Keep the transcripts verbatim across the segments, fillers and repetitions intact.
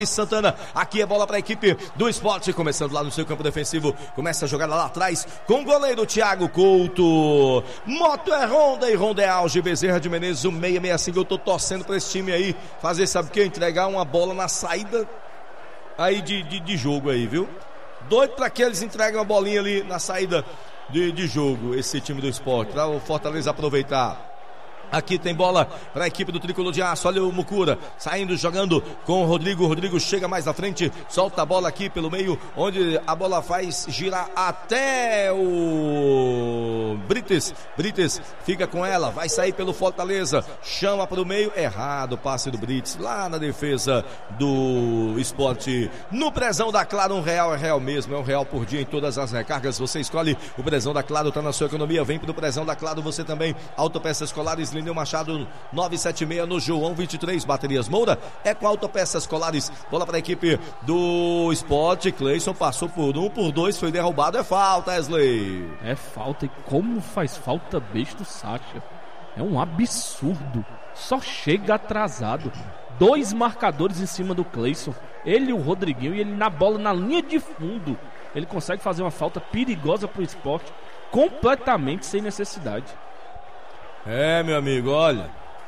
Santana, aqui é bola para a equipe do Sport, começando lá no seu campo defensivo, começa a jogada lá atrás com o goleiro Thiago Couto. Moto é Honda e Honda é Auge, Bezerra de Menezes, o seiscentos e sessenta e cinco. Eu tô torcendo para esse time aí fazer, sabe o que? Entregar uma bola na saída aí de, de, de jogo aí, viu? Doido para que eles entreguem uma bolinha ali na saída de, de jogo, esse time do Sport, para o Fortaleza aproveitar. Aqui tem bola para a equipe do Tricolor de Aço. Olha o Mucura saindo, jogando com o Rodrigo. O Rodrigo chega mais na frente, solta a bola aqui pelo meio, onde a bola faz girar até o Brites. Brites fica com ela, vai sair pelo Fortaleza, chama para o meio, errado o passe do Brites, lá na defesa do Sport. No Prezão da Claro, um real é real mesmo, é um real por dia em todas as recargas. Você escolhe o Prezão da Claro, tá na sua economia, vem pro Prezão da Claro. Você também, Autopeças Escolares, Lineu Machado novecentos e setenta e seis, no João vinte e três, Baterias Moura é com Autopeças Escolares. Bola para a equipe do Sport. Cleison passou por um, por dois, foi derrubado, é falta, Wesley. É falta, e como faz falta besta do Sacha, é um absurdo, só chega atrasado, dois marcadores em cima do Cleison, ele e o Rodriguinho, e ele na bola na linha de fundo, ele consegue fazer uma falta perigosa pro Sport, completamente sem necessidade. É, meu amigo, olha,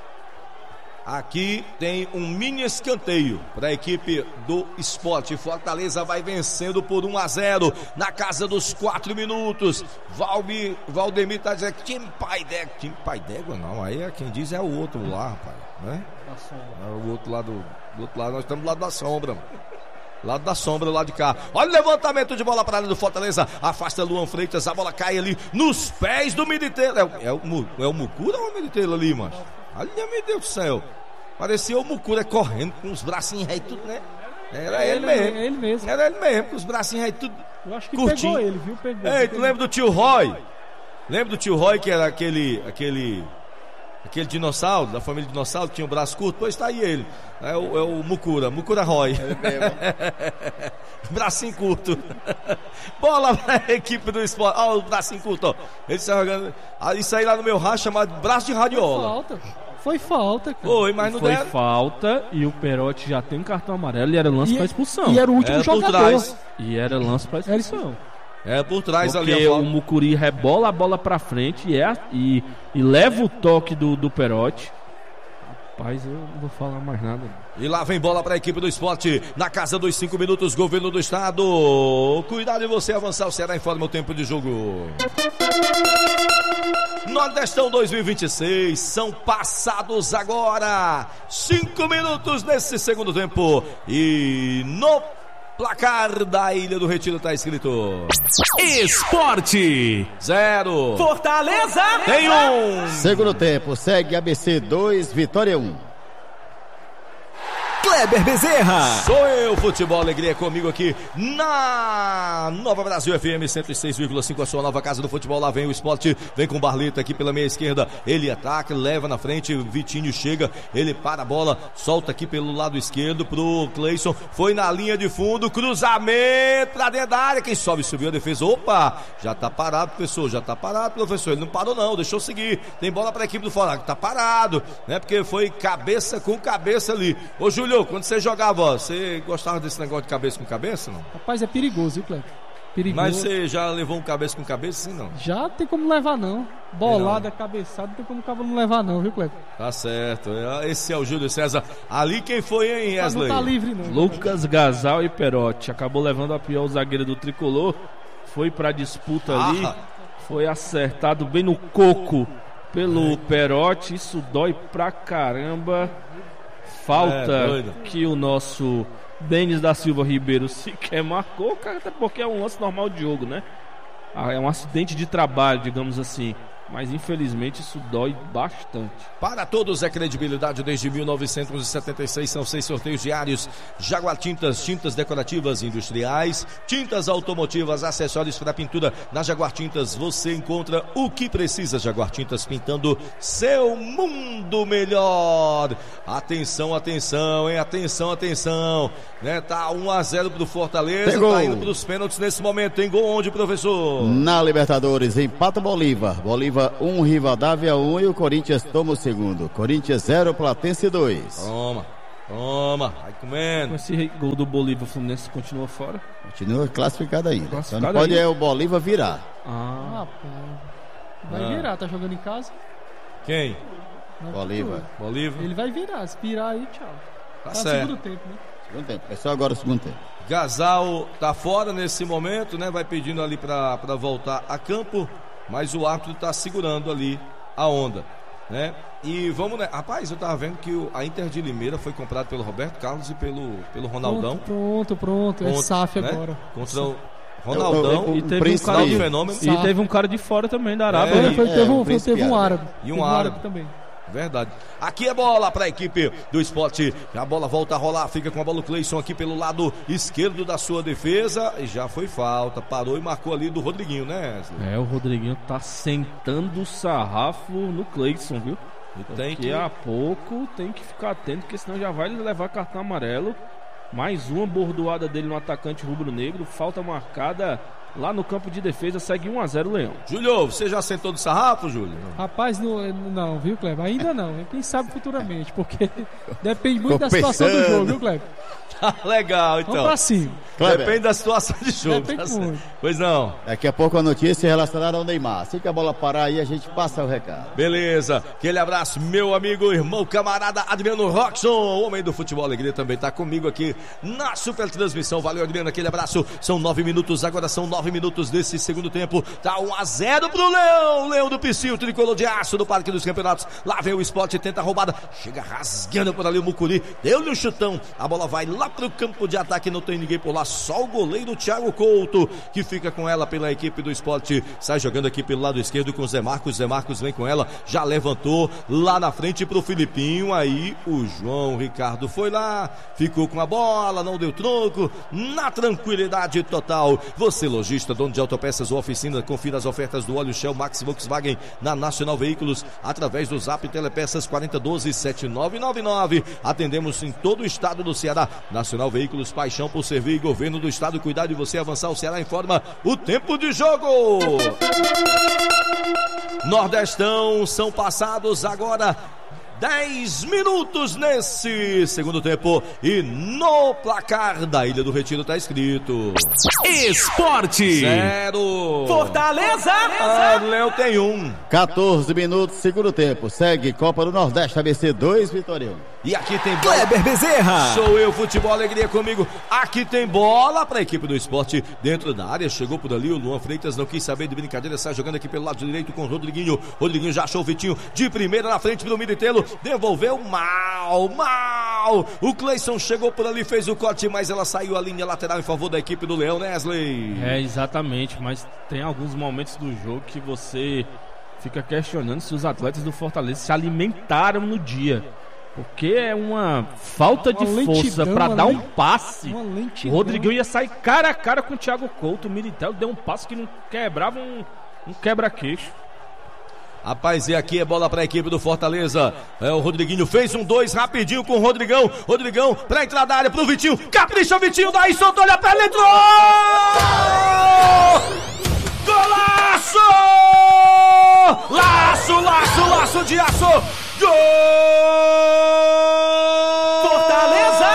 aqui tem um mini escanteio para a equipe do Sport. Fortaleza vai vencendo por um a zero na casa dos quatro minutos. Valmi, Valdemir tá dizendo que time pai d'égua. Time pai d'égua não, aí é quem diz é o outro lá, rapaz, né? Da sombra. É o outro lado, do outro lado, nós estamos do lado da sombra, mano. Lado da sombra, lado de cá. Olha o levantamento de bola para a área do Fortaleza. Afasta Luan Freitas, a bola cai ali nos pés do Militeiro. É, é, o, é o Mucura ou é o Militeiro ali, macho? Olha, meu Deus do céu. Parecia o Mucura correndo com os bracinhos aí tudo, né? Era ele, ele mesmo. É ele mesmo. Era ele mesmo, com os bracinhos aí tudo. Eu acho que curtinho. Pegou ele, viu? Pegou. Ei, tu pegou. lembra do tio Roy? Lembra do tio Roy, que era aquele... aquele... Aquele dinossauro, da família dinossauro, que tinha o braço curto, pois tá aí ele. É o, é o Mucura, Mucura Roy. É bracinho curto. Bola pra equipe do Sport. Olha o bracinho curto, ó. Ele está jogando. Isso aí lá no meu raio chamado braço de radiola. Foi falta. Foi falta, cara. Foi, mas não Foi deram. falta e o Perotti já tem um cartão amarelo e era lance E, pra expulsão. e era o último É, por jogador. trás. E era lance pra expulsão. É por trás Porque ali a o bola. Mucuri rebola a bola pra frente e, é, e, e leva o toque do, do Perotti. Rapaz, eu não vou falar mais nada. E lá vem bola para a equipe do Sport. Na casa dos cinco minutos, governo do estado. Cuidado de você avançar, o Ceará informa o tempo de jogo. Nordestão dois mil e vinte e seis, são passados agora cinco minutos nesse segundo tempo. E no placar da Ilha do Retiro tá escrito Esporte zero, Fortaleza tem um. Segundo tempo, segue A B C dois, Vitória um. Kleber Bezerra. Sou eu, Futebol Alegria, comigo aqui na Nova Brasil F M cento e seis vírgula cinco, a sua nova casa do futebol. Lá vem o Sport, vem com o Barleta aqui pela meia esquerda, ele ataca, leva na frente, o Vitinho chega, ele para a bola, solta aqui pelo lado esquerdo pro Cleison, foi na linha de fundo, cruzamento pra dentro da área, quem sobe, subiu a defesa, opa, já tá parado, professor, já tá parado, professor, ele não parou não, deixou seguir, tem bola pra equipe do Fora, tá parado, né, porque foi cabeça com cabeça ali. Ô Júlio, quando você jogava, você gostava desse negócio de cabeça com cabeça, não? Rapaz, é perigoso, viu, Cleber? Perigoso. Mas você já levou um cabeça com cabeça, sim, não? Já tem como levar, não. Bolada, cabeçada, não tem como o cabo não levar, não, viu, Cleber? Tá certo. Esse é o Júlio César. Ali quem foi, hein, Mas Wesley? não tá livre, não. Lucas Gasal e Perotti acabou levando a pior zagueira do Tricolor. Foi pra disputa Ah. ali. Foi acertado bem no coco pelo Perotti. Isso dói pra caramba. Falta É, que o nosso Denis da Silva Ribeiro sequer marcou, cara, até porque é um lance normal de jogo, né? É um acidente de trabalho, digamos assim. Mas infelizmente isso dói bastante. Para todos é credibilidade desde mil novecentos e setenta e seis, são seis sorteios diários. Jaguar Tintas, tintas decorativas industriais, tintas automotivas, acessórios para pintura. Na Jaguar Tintas você encontra o que precisa. Jaguar Tintas, pintando seu mundo melhor. Atenção, atenção, hein? Atenção, atenção. Né? Tá um a zero pro Fortaleza, Pegou. Tá indo pros pênaltis nesse momento. Tem gol onde, professor? Na Libertadores, empata Bolívar. Bolívar um, Rivadavia um e o Corinthians toma o segundo. Corinthians zero, Platense dois. Toma. Toma, vai comendo. Com esse gol do Bolívar, o Fluminense continua fora. Continua classificado ainda. Classificado Só não pode ainda. é o Bolívar virar. Ah, Rapaz. Vai Ah. virar, tá jogando em casa? Quem? Não, Bolívar. Bolívar. Ele vai virar, se virar aí, tchau. Tá Tá certo. segundo tempo, né? Segundo tempo. É só agora o segundo tempo. Gasal tá fora nesse momento, né? Vai pedindo ali pra, pra voltar a campo, mas o árbitro tá segurando ali a onda, né? E vamos, né? Rapaz, eu tava vendo que o- a Inter de Limeira foi comprada pelo Roberto Carlos e pelo, pelo Ronaldão. Pronto, pronto, pronto. É Contra, S A F né? agora. Contra o Eu- Ronaldão eu- e o teve um príncipe cara Ronaldo de- aí. Fenômeno. e teve um cara de fora também, da Arábia. É, né? Foi, foi, é, teve, o um, foi, príncipe teve um árabe. árabe. E um Teve árabe. também. Verdade. Aqui é bola para a equipe do Sport. A bola volta a rolar, fica com a bola o Cleison aqui pelo lado esquerdo da sua defesa. E já foi falta, parou e marcou ali do Rodriguinho, né? É, o Rodriguinho tá sentando o sarrafo no Cleison, viu? E tem Daqui que... a pouco tem que ficar atento, porque senão já vai levar cartão amarelo. Mais uma bordoada dele no atacante rubro-negro. Falta marcada lá no campo de defesa. Segue um a zero o Leão. Júlio, você já sentou do sarrafo, Júlio? Rapaz, não, não, viu, Kleber? Ainda não. Quem sabe futuramente, porque depende muito Ficou da situação do pensando. jogo, viu, Kleber? Tá legal, Vamos então. pra cima. Kleber. Depende da situação de jogo. Depende tá certo. muito. Pois não. Daqui a pouco a notícia relacionada ao Neymar. Assim que a bola parar aí, a gente passa o recado. Beleza, aquele abraço, meu amigo, irmão, camarada Adriano Roxon, o homem do futebol alegria, também tá comigo aqui na super transmissão. Valeu, Adriano, aquele abraço. São nove minutos, agora são nove minutos desse segundo tempo. Tá um a zero pro Leão, Leão do Psyu, tricolor de aço do Parque dos Campeonatos. Lá vem o Sport, tenta a roubada, chega rasgando por ali o Mucuri, deu-lhe um chutão, a bola vai lá pro campo de ataque, não tem ninguém por lá, só o goleiro Thiago Couto, que fica com ela pela equipe do Sport, sai jogando aqui pelo lado esquerdo com o Zé Marcos, Zé Marcos vem com ela, já levantou lá na frente pro Filipinho, aí o João Ricardo foi lá, ficou com a bola, não deu troco, na tranquilidade total. Você, lojista, dono de autopeças ou oficina, confira as ofertas do óleo Shell Max Volkswagen na Nacional Veículos, através do Zap Telepeças quatro zero um dois, sete nove nove nove. Atendemos em todo o estado do Ceará. Nacional Veículos, paixão por servir. Governo do estado, cuidar de você avançar. O Ceará informa o tempo de jogo. Nordestão, são passados agora dez minutos nesse segundo tempo e no placar da Ilha do Retiro tá escrito Esporte. zero. Fortaleza. Ah, o Leão tem um. quatorze minutos, segundo tempo. Segue Copa do Nordeste, A B C dois, Vitória um. E aqui tem bola. Kleber Bezerra. Sou eu, futebol alegria comigo. Aqui tem bola para a equipe do Esporte dentro da área. Chegou por ali o Luan Freitas, não quis saber de brincadeira, sai jogando aqui pelo lado direito com o Rodriguinho. Rodriguinho já achou o Vitinho de primeira na frente pro Militelo. Devolveu mal, mal. O Cleison chegou por ali, fez o corte, mas ela saiu a linha lateral em favor da equipe do Leão, né, Wesley? É, exatamente, mas tem alguns momentos do jogo que você fica questionando se os atletas do Fortaleza se alimentaram no dia. Porque é uma falta Uma de lentidão, força pra uma dar um len- passe. uma O lentidão. Rodriguinho ia sair cara a cara com o Thiago Couto. O Militão deu um passe que não quebrava um, um quebra-queixo. Rapaz, e aqui é bola para a equipe do Fortaleza. É, o Rodriguinho fez um dois rapidinho com o Rodrigão. Rodrigão pra entrar da área pro Vitinho. Capricha o Vitinho, daí soltou-lhe a perna, entrou! Golaço! Laço, laço, laço de aço! Gol! Fortaleza.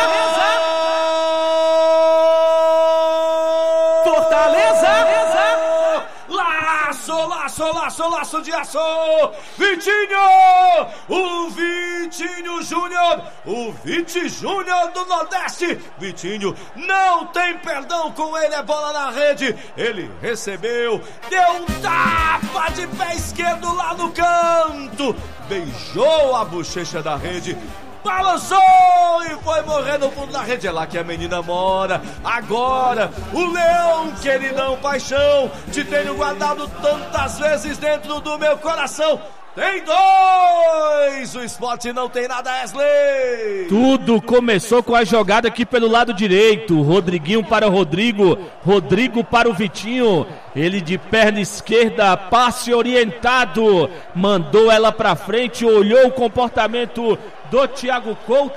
Fortaleza. Laço, laço, laço, laço de aço! Vitinho! O Vitinho Júnior! O Viti Júnior do Nordeste! Vitinho não tem perdão com ele, é bola na rede! Ele recebeu, deu um tapa de pé esquerdo lá no canto! Beijou a bochecha da rede! Balançou e foi morrer no fundo da rede. É lá que a menina mora. Agora, o Leão, queridão, paixão, te tenho guardado tantas vezes dentro do meu coração. Tem dois! O Sport não tem nada, Wesley! Tudo começou com a jogada aqui pelo lado direito. Rodriguinho para o Rodrigo. Rodrigo para o Vitinho. Ele de perna esquerda, passe orientado. Mandou ela para frente, olhou o comportamento do Thiago Couto.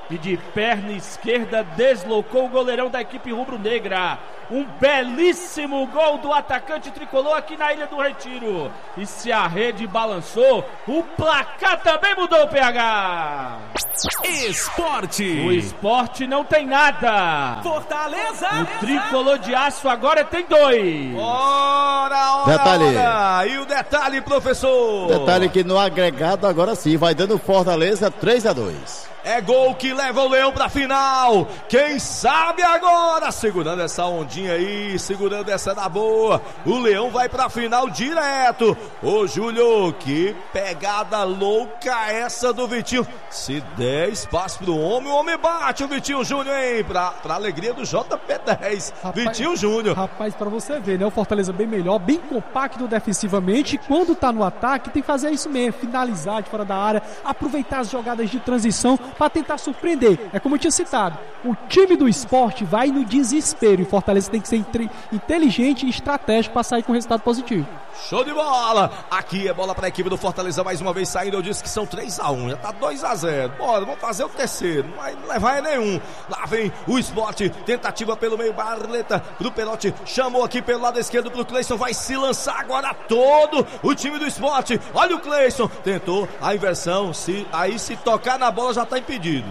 e de perna esquerda deslocou o goleirão da equipe rubro-negra. Um belíssimo gol do atacante tricolor aqui na Ilha do Retiro. E se a rede balançou, o placar também mudou, P H. Esporte. O esporte não tem nada. Fortaleza. O tricolor de aço agora tem dois. Ora, ora, Detalhe. ora. E o detalhe, professor? Detalhe que no agregado agora sim vai dando Fortaleza três a dois. É gol que leva o Leão pra final. Quem sabe agora, segurando essa ondinha aí, segurando essa na boa. O Leão vai pra final direto. Ô, Júlio, que pegada louca essa do Vitinho. Se der espaço pro homem, o homem bate o Vitinho Júnior, hein? Pra, pra alegria do J P dez. Rapaz, Vitinho Júnior. Rapaz, pra você ver, né? O Fortaleza bem melhor, bem compacto defensivamente. Quando tá no ataque, tem que fazer isso mesmo. Finalizar de fora da área, aproveitar as jogadas de transição para tentar surpreender. É como eu tinha citado, o time do esporte vai no desespero e o Fortaleza tem que ser inteligente e estratégico para sair com resultado positivo. Show de bola! Aqui é bola para a equipe do Fortaleza mais uma vez saindo. Eu disse que são três a um, já tá dois a zero. Bora, vamos fazer o terceiro, não vai levar nenhum. Lá vem o Sport, tentativa pelo meio, Barleta pro Perotti, chamou aqui pelo lado esquerdo pro Cleison, vai se lançar agora todo o time do Sport. Olha o Cleison, tentou a inversão, se, aí se tocar na bola já tá impedido.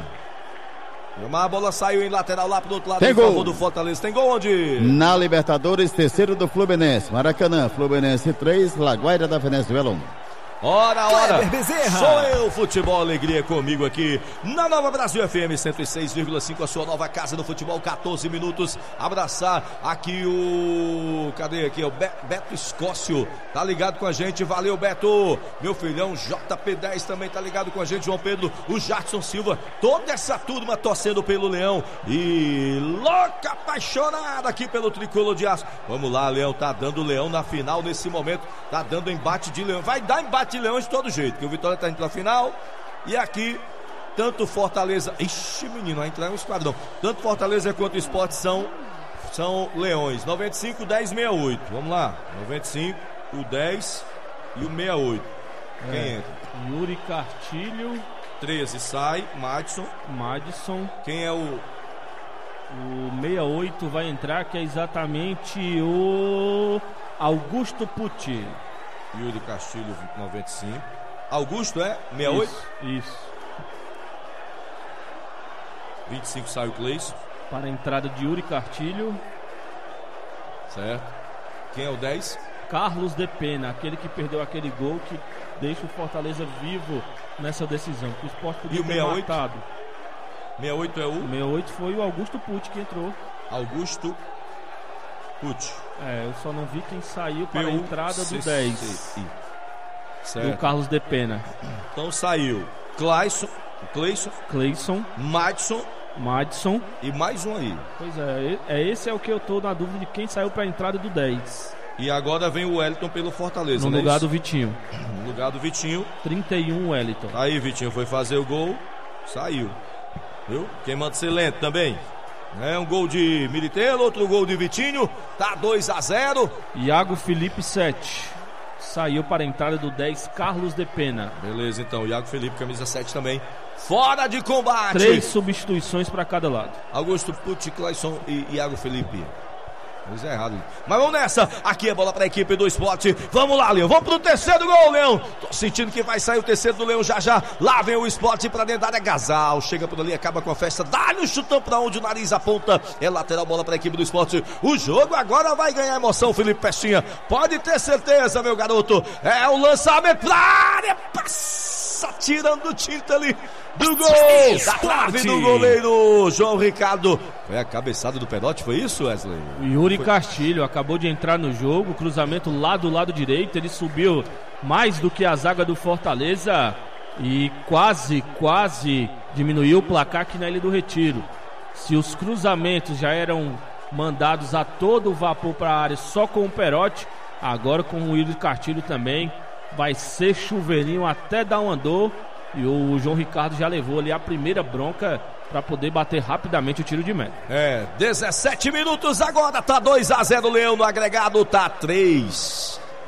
A bola saiu em lateral lá pro outro lado. Tem em gol. favor do Fortaleza. Tem gol onde? Na Libertadores, terceiro do Fluminense. Maracanã, Fluminense três, Laguaira da Venezuela um. Ora, ora, Kleber Bezerra. sou eu, Futebol Alegria comigo aqui na Nova Brasil F M cento e seis vírgula cinco, a sua nova casa do futebol, catorze minutos, abraçar aqui o, cadê aqui, o Be- Beto Escócio, tá ligado com a gente, valeu Beto, meu filhão J P dez também tá ligado com a gente, João Pedro, o Jackson Silva, toda essa turma torcendo pelo Leão e louca, apaixonada aqui pelo tricolor de aço. Vamos lá, Leão, tá dando o Leão na final nesse momento, tá dando embate de Leão, vai dar embate de Leões de todo jeito, porque o Vitória tá indo pra final e aqui tanto Fortaleza, ixi menino, vai entrar um esquadrão, tanto Fortaleza quanto o Sport são, são Leões. Noventa e cinco, dez, sessenta e oito, vamos lá, noventa e cinco, o dez e o sessenta e oito, quem É. entra? Yuri Cartilho, treze sai, Madison, Madison. quem é o O sessenta e oito vai entrar, que é exatamente o Augusto Pucci. Yuri Castilho, noventa e cinco, Augusto é sessenta e oito, Isso, isso. vinte e cinco sai o Cleison, Para a entrada de Yuri Cartilho, certo, quem é o dez? Carlos de Pena, aquele que perdeu aquele gol que deixa o Fortaleza vivo nessa decisão, que o Sport podia E o ter sessenta e oito? matado. sessenta e oito é O o sessenta e oito foi o Augusto Pucci que entrou. Augusto Pucci. É, eu só não vi quem saiu para a P U entrada do C C dez, I. do Certo. Carlos de Pena. Então saiu Cleison, Cleison, Cleison, Madison Madison. e mais um aí. Pois é, é esse é o que eu tô na dúvida de quem saiu para a entrada do dez. E agora vem o Wellington pelo Fortaleza, No não é lugar isso? do Vitinho. No lugar do Vitinho. trinta e um Wellington. Aí Vitinho foi fazer o gol, saiu. Viu? Quem manda ser lento também. É um gol de Militelo, outro gol de Vitinho. Tá dois a zero. Iago Felipe sete. Saiu para a entrada do dez, Carlos de Pena. Beleza, então. Iago Felipe, camisa sete também. Fora de combate. Três substituições para cada lado. Augusto Pucci, Cleison e Iago Felipe. Pois é errado. Mas vamos nessa. Aqui é bola para a equipe do Sport. Vamos lá, Leão. Vamos pro terceiro gol, Leão. Tô sentindo que vai sair o terceiro do Leão já já. Lá vem o Sport para dentro da área. Gasal chega por ali, acaba com a festa. Dá-lhe um chutão para onde o nariz aponta. É lateral, bola para a equipe do Sport. O jogo agora vai ganhar emoção, Felipe Pestinha. Pode ter certeza, meu garoto. É o lançamento pra área. Passa tirando tinta ali do gol. Da trave do goleiro João Ricardo. Foi a cabeçada do Perotti, foi isso, Wesley? O Yuri Castilho acabou de entrar no jogo, cruzamento lá do lado direito, ele subiu mais do que a zaga do Fortaleza e quase, quase diminuiu o placar aqui na Ilha do Retiro. Se os cruzamentos já eram mandados a todo vapor para a área só com o Perotti, agora com o Yuri Castilho também vai ser chuveirinho até dar um andor. E o João Ricardo já levou ali a primeira bronca para poder bater rapidamente o tiro de meta. É, dezessete minutos agora, tá dois a zero Leão no agregado, tá três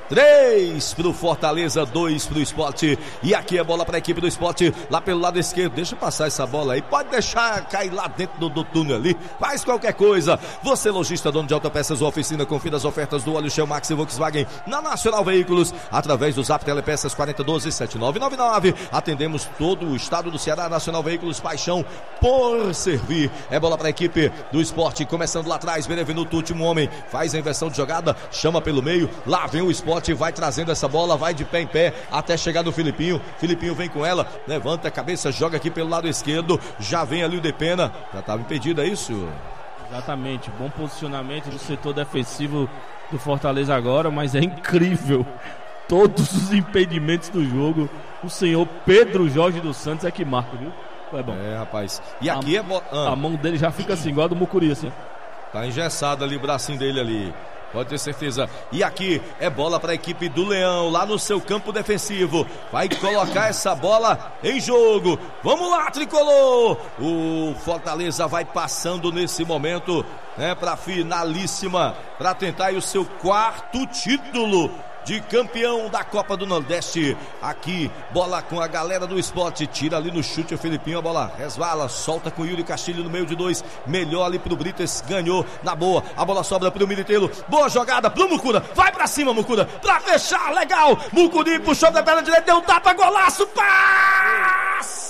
três pro Fortaleza, dois pro Sport. E aqui é bola para a equipe do Sport, lá pelo lado esquerdo. Deixa passar essa bola aí, pode deixar cair lá dentro do, do túnel ali, faz qualquer coisa. Você, lojista, dono de autopeças ou oficina, confira as ofertas do óleo Shell Max e Volkswagen na Nacional Veículos, através do Zap Telepeças quatro zero um dois, sete nove nove nove. Atendemos todo o estado do Ceará. Nacional Veículos, paixão por servir. É bola para a equipe do Sport, começando lá atrás. Benevenuto, último homem, faz a inversão de jogada, chama pelo meio, lá vem o Sport, vai trazendo essa bola, vai de pé em pé até chegar no Filipinho. Filipinho vem com ela, levanta a cabeça, joga aqui pelo lado esquerdo, já vem ali o Depena, já estava impedido, é isso? Exatamente, bom posicionamento do setor defensivo do Fortaleza agora, mas é incrível, todos os impedimentos do jogo, o senhor Pedro Jorge dos Santos é que marca, viu? É bom. É, rapaz, e aqui a, é bo... ah. a mão dele já fica assim, igual a do Mucuri, assim. Tá engessado ali o bracinho dele ali, pode ter certeza. E aqui é bola para a equipe do Leão, lá no seu campo defensivo. Vai colocar essa bola em jogo. Vamos lá, tricolor! O Fortaleza vai passando nesse momento, né, para finalíssima, para tentar aí o seu quarto título de campeão da Copa do Nordeste. Aqui, bola com a galera do Sport, tira ali no chute o Filipinho, a bola resvala, solta com o Yuri Castilho no meio de dois, melhor ali pro Brites, ganhou na boa, a bola sobra pro Militelo, boa jogada pro Mucura, vai pra cima Mucura, pra fechar, legal, Mucuri puxou da perna direita, deu um tapa, golaço, passa!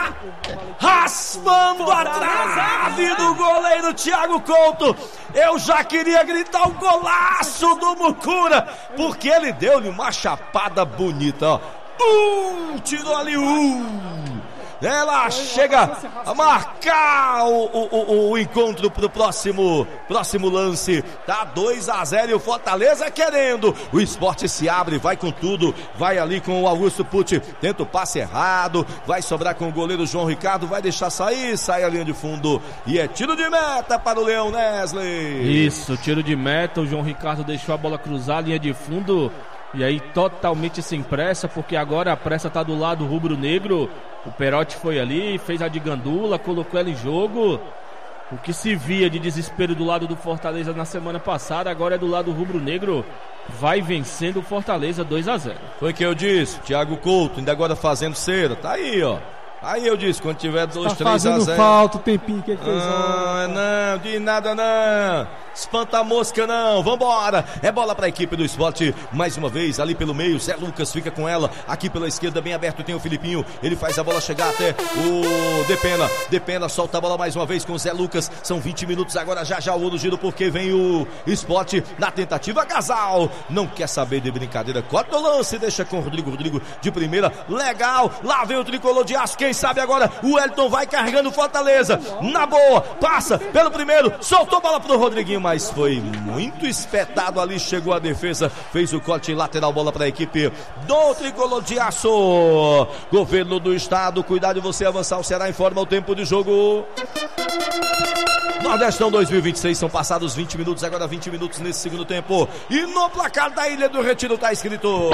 Raspando a trave do goleiro Thiago Couto. Eu já queria gritar o golaço do Mucura, porque ele deu-lhe uma chapada bonita, ó. Uh, tirou ali um. Ela chega a marcar o, o, o, o encontro pro próximo, próximo lance. Tá dois a zero e o Fortaleza querendo. O Sport se abre, vai com tudo. Vai ali com o Augusto Pucci. Tenta o passe errado. Vai sobrar com o goleiro João Ricardo. Vai deixar sair, sai a linha de fundo. E é tiro de meta para o Leão Nesley. Isso, tiro de meta. O João Ricardo deixou a bola cruzar, linha de fundo. E aí totalmente sem pressa, porque agora a pressa tá do lado rubro-negro. O Perotti foi ali, fez a de gandula, colocou ela em jogo. O que se via de desespero do lado do Fortaleza na semana passada, agora é do lado rubro-negro. Vai vencendo o Fortaleza dois a zero. Foi que eu disse, Thiago Couto, ainda agora fazendo cera. Tá aí, ó. Aí eu disse, quando tiver dois, tá três a zero. fazendo falta o tempinho que ele fez. Ah, não, de nada não. Espanta a mosca não, vambora. É bola para a equipe do Sport, mais uma vez ali pelo meio, Zé Lucas fica com ela. Aqui pela esquerda, bem aberto, tem o Filipinho. Ele faz a bola chegar até o Depena. Depena solta a bola mais uma vez com o Zé Lucas. São vinte minutos agora, já já o no giro, porque vem o Sport na tentativa. Gasal não quer saber de brincadeira, corta o lance, deixa com o Rodrigo. Rodrigo de primeira, legal. Lá vem o tricolor de aço, quem sabe agora o Wellington vai carregando o Fortaleza. Na boa, passa pelo primeiro, soltou a bola pro Rodriguinho, mas foi muito espetado ali, chegou a defesa, fez o corte lateral, bola para a equipe do tricolor de aço. Governo do estado, cuidado de você avançar, o Ceará informa o tempo de jogo. Nordestão dois mil e vinte e seis, são passados vinte minutos, agora vinte minutos nesse segundo tempo. E no placar da Ilha do Retiro tá escrito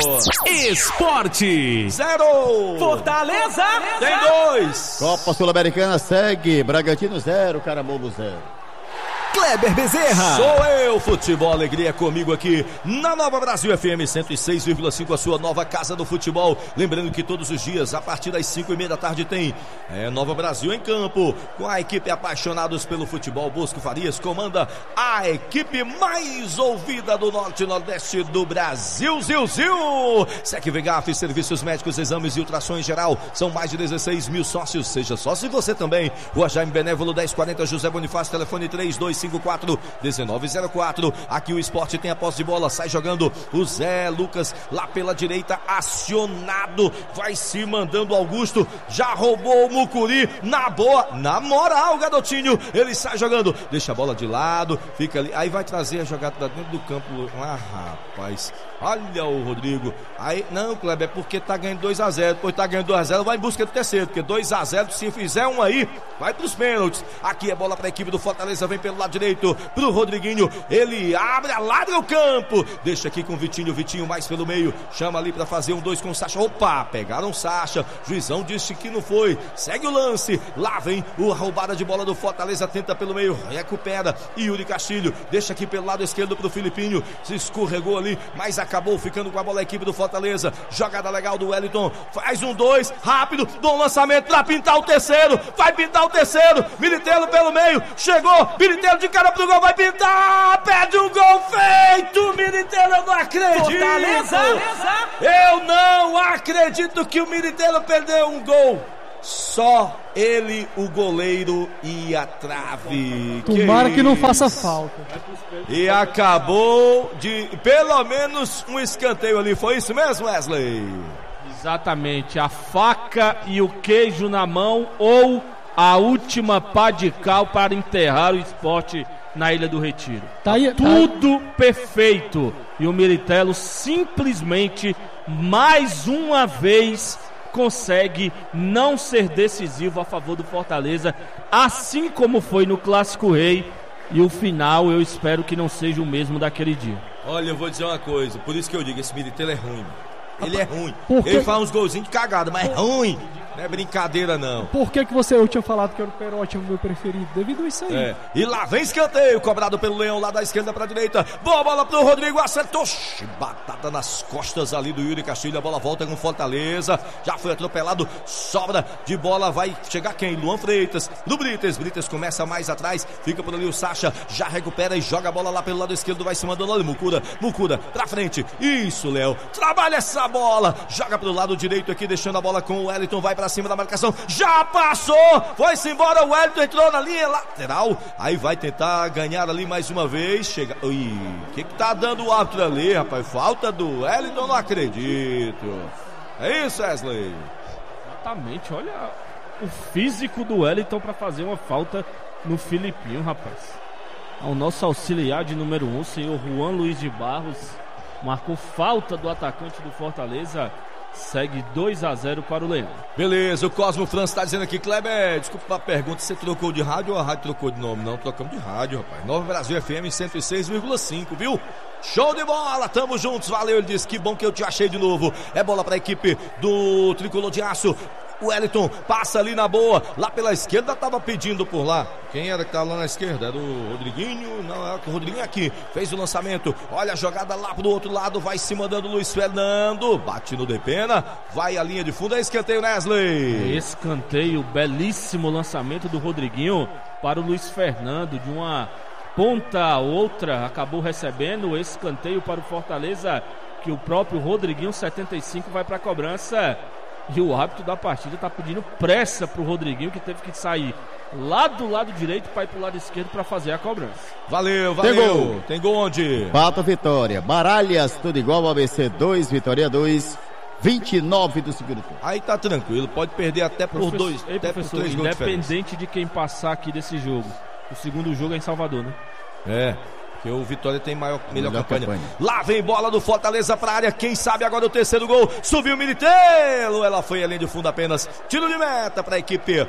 Esporte zero, Fortaleza tem dois. Copa Sul-Americana segue, Bragantino zero, Caramulo zero. Kleber Bezerra. Sou eu, Futebol Alegria, comigo aqui na Nova Brasil F M cento e seis vírgula cinco, a sua nova casa do futebol. Lembrando que todos os dias, a partir das cinco e meia da tarde, tem é, Nova Brasil em campo, com a equipe apaixonados pelo futebol. Bosco Farias comanda a equipe mais ouvida do Norte e Nordeste do Brasil. Zil, zil. Sec Vegaf, serviços médicos, exames e ultrassom em geral. São mais de dezesseis mil sócios. Seja sócio você também. Rua Jaime Benévolo dez quarenta, José Bonifácio, telefone três dois cinco quatro, um nove zero quatro. Aqui o Sport tem a posse de bola, sai jogando o Zé Lucas lá pela direita, acionado, vai se mandando Augusto, já roubou o Mucuri, na boa, na moral, garotinho, ele sai jogando, deixa a bola de lado, fica ali, aí vai trazer a jogada pra dentro do campo. Ah, rapaz, olha o Rodrigo, aí, não, Kleber, é porque tá ganhando dois a zero, depois tá ganhando dois a zero, vai em busca do terceiro, porque dois a zero, se fizer um aí, vai pros pênaltis. Aqui é bola pra equipe do Fortaleza, vem pelo lado lado direito pro Rodriguinho. Ele abre, alarga o campo. Deixa aqui com o Vitinho. Vitinho mais pelo meio. Chama ali pra fazer um dois com o Sacha. Opa, pegaram o Sacha. Juizão disse que não foi. Segue o lance. Lá vem a roubada de bola do Fortaleza. Tenta pelo meio. Recupera. Yuri Castilho. Deixa aqui pelo lado esquerdo pro Filipinho. Se escorregou ali, mas acabou ficando com a bola a equipe do Fortaleza. Jogada legal do Wellington. Faz um dois. Rápido. Dá um lançamento pra pintar o terceiro. Vai pintar o terceiro. Militello pelo meio. Chegou. Militello de cara pro gol. Vai pintar. Perde um gol feito. Militello, eu não acredito. Fortaleza. Eu não acredito que o Militello perdeu um gol. Só ele, o goleiro, e a trave. Tomara que, que não isso? faça falta. E acabou de, pelo menos, um escanteio ali. Foi isso mesmo, Wesley? Exatamente. A faca e o queijo na mão, ou a última pá de cal para enterrar o Sport na Ilha do Retiro. Tá aí, Tudo tá... perfeito. E o Militello simplesmente, mais uma vez, consegue não ser decisivo a favor do Fortaleza, assim como foi no Clássico Rei. E o final eu espero que não seja o mesmo daquele dia. Olha, eu vou dizer uma coisa, por isso que eu digo, esse Militello é ruim. Ele é ruim. Porque... Ele faz uns golzinhos de cagada, mas é ruim. Não é brincadeira, não. Por que que você, eu tinha falado que era o Perotti, o meu preferido? Devido a isso aí. É. E lá vem escanteio, cobrado pelo Leão, lá da esquerda pra direita. Boa bola pro Rodrigo, acertou. Batata nas costas ali do Yuri Castilho. A bola volta com Fortaleza. Já foi atropelado. Sobra de bola. Vai chegar quem? Luan Freitas. Do Brites. Brites começa mais atrás. Fica por ali o Sacha. Já recupera e joga a bola lá pelo lado esquerdo. Vai se mandando ali. Mucura. Mucura pra frente. Isso, Léo. Trabalha essa bola. Joga pro lado direito aqui, deixando a bola com o Wellington. Vai pra cima da marcação, já passou, foi-se embora, o Wellington entrou na linha lateral, aí vai tentar ganhar ali mais uma vez, chega, ui, o que que tá dando o árbitro ali, rapaz, falta do Wellington, não acredito, é isso, Wesley? Exatamente, olha o físico do Wellington para fazer uma falta no Filipinho, rapaz. Ao nosso auxiliar de número um, o senhor Juan Luiz de Barros, marcou falta do atacante do Fortaleza. Segue dois a zero para o Leão. Beleza, o Cosmo França está dizendo aqui, Kleber, desculpa a pergunta, você trocou de rádio ou a rádio trocou de nome? Não, trocamos de rádio, rapaz. Nova Brasil F M cento e seis vírgula cinco, viu? Show de bola, tamo juntos, valeu, ele disse, que bom que eu te achei de novo. É bola para a equipe do Tricolor de Aço. O Wellington passa ali na boa, lá pela esquerda, tava pedindo por lá. Quem era que tava lá na esquerda? Era o Rodriguinho, não, era o Rodriguinho aqui, fez o lançamento, olha a jogada lá pro outro lado, vai se mandando o Luiz Fernando, bate no Depena, vai a linha de fundo, é escanteio, Wesley. Escanteio, belíssimo lançamento do Rodriguinho para o Luiz Fernando, de uma ponta a outra, acabou recebendo o escanteio para o Fortaleza, que o próprio Rodriguinho, setenta e cinco, vai para a cobrança. E o árbitro da partida está pedindo pressa pro Rodriguinho, que teve que sair lá do lado direito para ir pro lado esquerdo para fazer a cobrança. Valeu, valeu. Tem gol. Tem gol onde? Pato Vitória. Baralhas, tudo igual. A B C dois, Vitória dois. vinte e nove do segundo tempo. Aí tá tranquilo, pode perder até por Professor, dois, ei, até professor, por três gols de independente de quem passar aqui desse jogo. O segundo jogo é em Salvador, né? É. Porque o Vitória tem maior, melhor, melhor campanha. campanha. Lá vem bola do Fortaleza pra área. Quem sabe agora o terceiro gol. Subiu o Militello. Ela foi além de fundo apenas. Tiro de meta pra equipe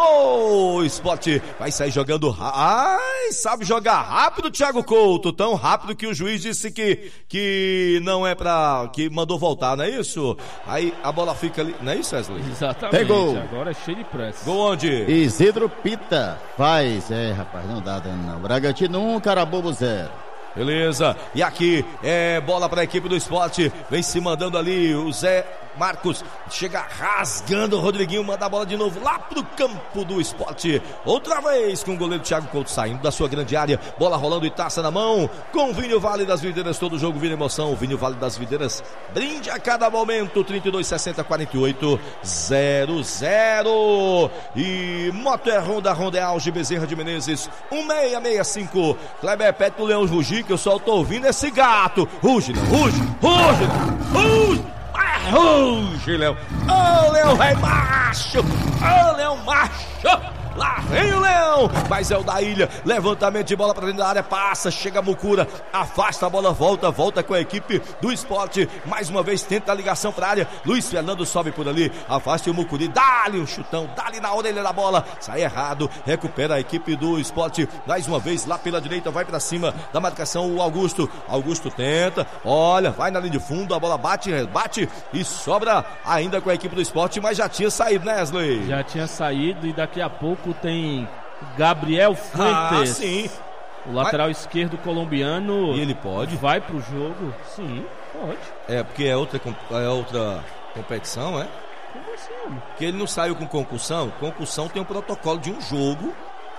do Sport. Vai sair jogando. Ai, sabe jogar rápido, Thiago Couto. Tão rápido que o juiz disse que, que não é pra. Que mandou voltar, não é isso? Aí a bola fica ali. Não é isso, Wesley? Exatamente. Tem gol. Agora é cheio de pressa. Gol onde? Isidro Pita faz. É, rapaz, não dá dano não. Bragantino um, Carabobo zero. Beleza, e aqui é bola para a equipe do Sport, vem se mandando ali o Zé Marcos, chega rasgando o Rodriguinho, manda a bola de novo lá pro campo do Sport, outra vez com o goleiro Thiago Couto saindo da sua grande área, bola rolando e taça na mão, com o Vinho Vale das Videiras, todo jogo vira emoção, o Vinho Vale das Videiras, brinde a cada momento, trinta e dois, sessenta, quarenta e oito, zero zero, e Moto é Honda, Honda é Auge, Bezerra de Menezes, um seis seis cinco, Kleber, pede pro Leão rugir, que eu só tô ouvindo esse gato, ruge, não, ruge, ruge, ruge, ah, ruge, Leão, ô Leão, vai macho, ô Leão macho, lá vem o Leão, mas é o da Ilha, levantamento de bola pra dentro da área, passa, chega a Mucura, afasta a bola, volta, volta com a equipe do Sport, mais uma vez tenta a ligação pra área, Luiz Fernando sobe por ali, afasta o Mucuri, dá-lhe um chutão, dá-lhe na orelha da bola, sai errado, recupera a equipe do Sport, mais uma vez lá pela direita, vai pra cima da marcação o Augusto, Augusto tenta, olha, vai na linha de fundo, a bola bate, bate e sobra ainda com a equipe do Sport, mas já tinha saído, né, Wesley? Já tinha saído e daqui a pouco tem Gabriel Fuentes. Ah, sim. O lateral mas... esquerdo colombiano. E ele pode? Vai pro jogo? Sim, pode. É, porque é outra, é outra competição, é? Como assim? Porque ele não saiu com concussão. Concussão tem um protocolo de um jogo.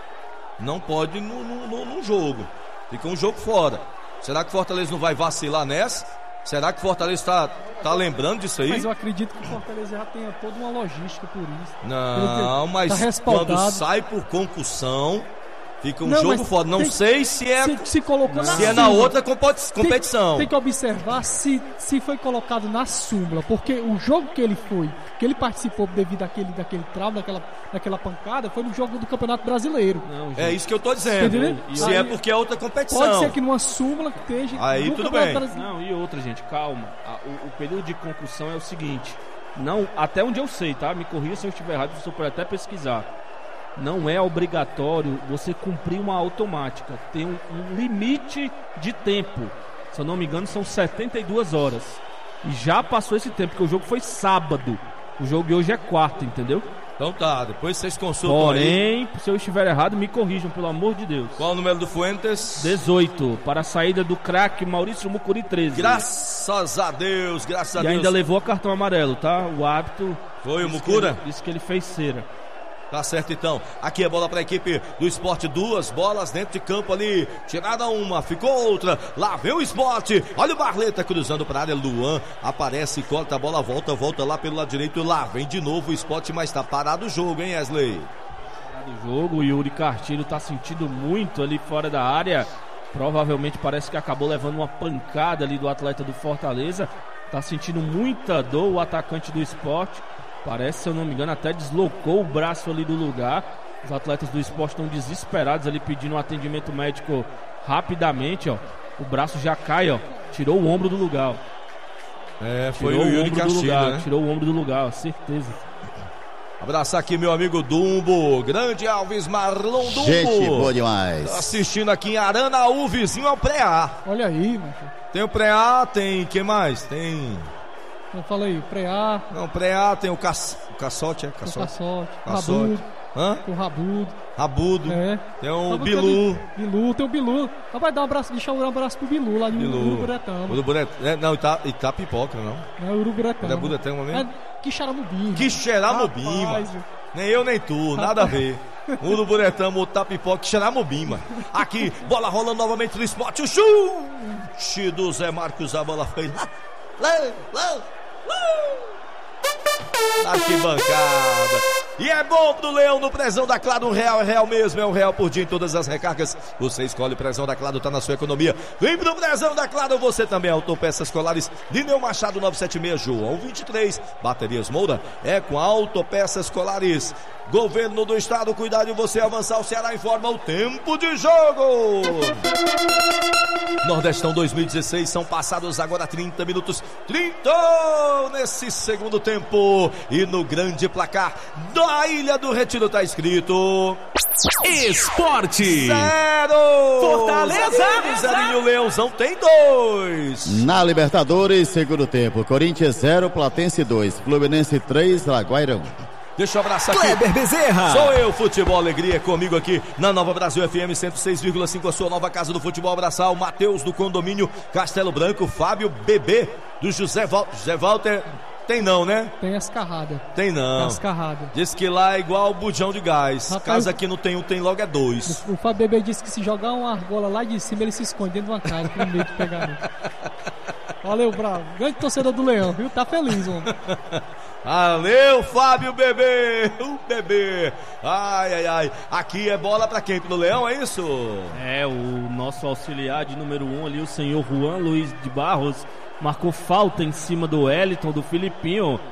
Não pode no, no, no, num jogo. Fica um jogo fora. Será que o Fortaleza não vai vacilar nessa? Será que o Fortaleza está tá lembrando disso aí? Mas eu acredito que o Fortaleza já tenha toda uma logística por isso. Não, mas tá quando sai por concussão, fica um não, jogo fora. Não tem, sei se é, se, se colocou se na é na outra competição. Tem, tem que observar se, se foi colocado na súmula, porque o jogo que ele foi, que ele participou devido àquele, daquele trauma, daquela, daquela pancada, foi no jogo do Campeonato Brasileiro. Não, é isso que eu tô dizendo. Entendeu? Se aí, é porque é outra competição. Pode ser que numa súmula que esteja. Aí tudo bem. Não, e outra, gente, calma. O, o período de concussão é o seguinte. Não, até onde eu sei, tá? Me corrija se eu estiver errado, você pode até pesquisar. Não é obrigatório você cumprir uma automática. Tem um, um limite de tempo. Se eu não me engano, são setenta e duas horas. E já passou esse tempo, porque o jogo foi sábado. O jogo de hoje é quarta, entendeu? Então tá, depois vocês consultam. Porém, aí. se eu estiver errado, me corrijam, pelo amor de Deus. Qual o número do Fuentes? dezoito, para a saída do craque Maurício Mucuri, treze. Graças a Deus, graças a e Deus. E ainda levou cartão amarelo, tá? O árbitro... Foi o Mucura? Disse que ele fez cera. Tá certo então, aqui é bola para a equipe do Sport, duas bolas dentro de campo ali, tirada uma, ficou outra, lá vem o Sport, olha o Barleta cruzando para a área, Luan aparece, corta a bola, volta, volta lá pelo lado direito, lá vem de novo o Sport, mas tá parado o jogo, hein, Wesley? Parado o jogo, o Yuri Castilho tá sentindo muito ali fora da área, provavelmente parece que acabou levando uma pancada ali do atleta do Fortaleza, tá sentindo muita dor o atacante do Sport. Parece, se eu não me engano, até deslocou o braço ali do lugar. Os atletas do Sport estão desesperados ali pedindo um atendimento médico rapidamente, ó. O braço já cai, ó. Tirou o ombro do lugar, ó. É, foi tirou o Yuri ombro Castilho, do lugar, né? Tirou o ombro do lugar, ó, certeza. Abraçar aqui meu amigo Dumbo, grande Alves Marlon Dumbo. Gente boa demais. Tá assistindo aqui em Aranaú, vizinho ao Pré-A. Olha aí, mano. Tem o Pré-A, tem, que mais? Tem... Eu falei, Pré-A. Não, Pré-A tem o, ca... o Caçote, é? Caçote. O Caçote. Caçote. Rabudo. Hã? O Rabudo. Rabudo. É. Tem o Rabudo Bilu. Tem, Bilu, tem o Bilu. Então vai dar um abraço, deixa eu dar um abraço pro Bilu lá no Uruburetama. Uruburetama. É, não, Ita, Itapipoca, não. Não, é Uruburetama. É Uruburetama mesmo? É Quixeramobim. Quixeramobim, mano. Nem eu nem tu, nada a ver. Uruburetama, o Tapipoca, Quixeramobim, mano. Aqui, bola rolando novamente no Sport. O chute do Zé Marcos, a bola foi lá. Lá, lá. Ah, que bancada. E é bom pro Leão no Prezão da Claro. Um real é real mesmo, é um real por dia em todas as recargas. Você escolhe o Prezão da Claro, tá na sua economia. Vem pro Prezão da Claro, você também. Autopeças Colares, Lineu Machado novecentos e setenta e seis, João vinte e três. Baterias Moura é com Autopeças Colares. Governo do Estado, cuidado de você avançar. O Ceará informa o tempo de jogo. Nordestão dois mil e dezesseis, são passados agora trinta minutos. trinta nesse segundo tempo. E no grande placar da Ilha do Retiro tá escrito... Esporte Zero! Fortaleza! Zerinho Leãozão tem dois. Na Libertadores, segundo tempo, Corinthians zero, Platense dois, Fluminense três, Laguaira um. Deixa eu abraçar aqui. Kleber Bezerra. Sou eu, Futebol Alegria, comigo aqui na Nova Brasil F M cento e seis vírgula cinco, a sua nova casa do futebol. Abraçar o Matheus do condomínio Castelo Branco, Fábio Bebê do José Walter. José Walter tem não, né? Tem as carradas. Tem não. Tem as carradas. Diz que lá é igual bujão de gás. Rapaz, Casa aqui não tem um, tem logo é dois. O, o Fábio Bebê disse que se jogar uma argola lá de cima, ele se esconde dentro de uma casa, com medo de pegar ele. Valeu, bravo. Grande torcedor do Leão, viu? Tá feliz, mano. Valeu, Fábio Bebê, o bebê. Ai, ai, ai. Aqui é bola pra quem? Pro Leão, é isso? É, o nosso auxiliar de número um ali, o senhor Juan Luiz de Barros, marcou falta em cima do Wellington, do Filipinho.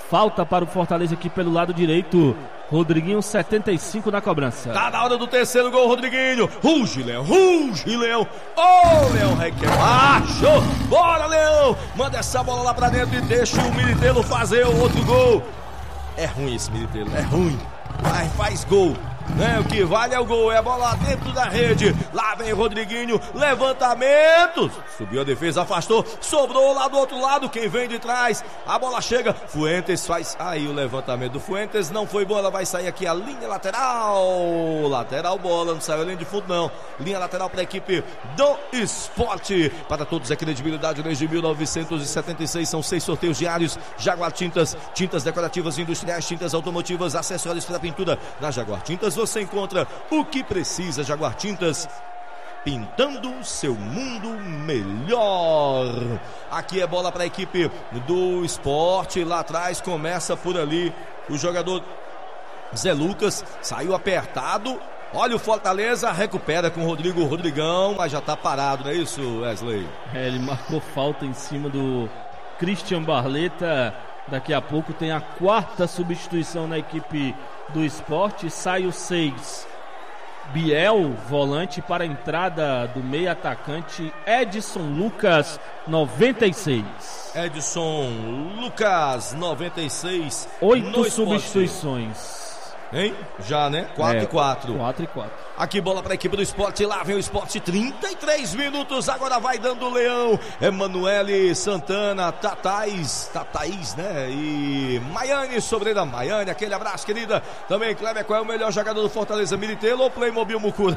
falta para o Fortaleza aqui pelo lado direito. Rodriguinho, setenta e cinco na cobrança. Tá na hora do terceiro gol, Rodriguinho. Ruge, Leão, ruge, Leão. Ô, oh, Leão requer macho. Bora, Leão. Manda essa bola lá pra dentro e deixa o Militello fazer o outro gol. É ruim esse Militello, é ruim. Mas faz gol. Né? O que vale é o gol, é a bola dentro da rede. Lá vem Rodriguinho, levantamento. Subiu a defesa, afastou, sobrou lá do outro lado. Quem vem de trás, a bola chega. Fuentes faz aí o levantamento do Fuentes. Não foi boa, ela vai sair aqui a linha lateral. Lateral bola, não saiu a linha de fundo não. Linha lateral para a equipe do Sport. Para todos, é credibilidade desde mil novecentos e setenta e seis. São seis sorteios diários. Jaguar Tintas, tintas decorativas industriais, tintas automotivas, acessórios para pintura. Na Jaguar Tintas você encontra o que precisa. Jaguar Tintas, pintando seu mundo melhor. Aqui é bola para a equipe do Sport. Lá atrás começa por ali o jogador Zé Lucas, saiu apertado. Olha o Fortaleza, recupera com o Rodrigo Rodrigão, mas já tá parado, não é isso, Wesley? É, ele marcou falta em cima do Christian Barleta. Daqui a pouco tem a quarta substituição na equipe do Sport. Sai o seis, Biel, volante, para a entrada do meio atacante Edson Lucas, noventa e seis. Edson Lucas, noventa e seis. Oito substituições. Hein? Já, né? quatro e quatro. quatro e quatro. Aqui bola para a equipe do Sport. Lá vem o Sport, trinta e três minutos. Agora vai dando o Leão. Emanuele Santana, Tatais, Tatais, né? E Maiane, Sobreira Maiane. Aquele abraço, querida. Também, Kleber, qual é o melhor jogador do Fortaleza? Militello ou Playmobil Mucura?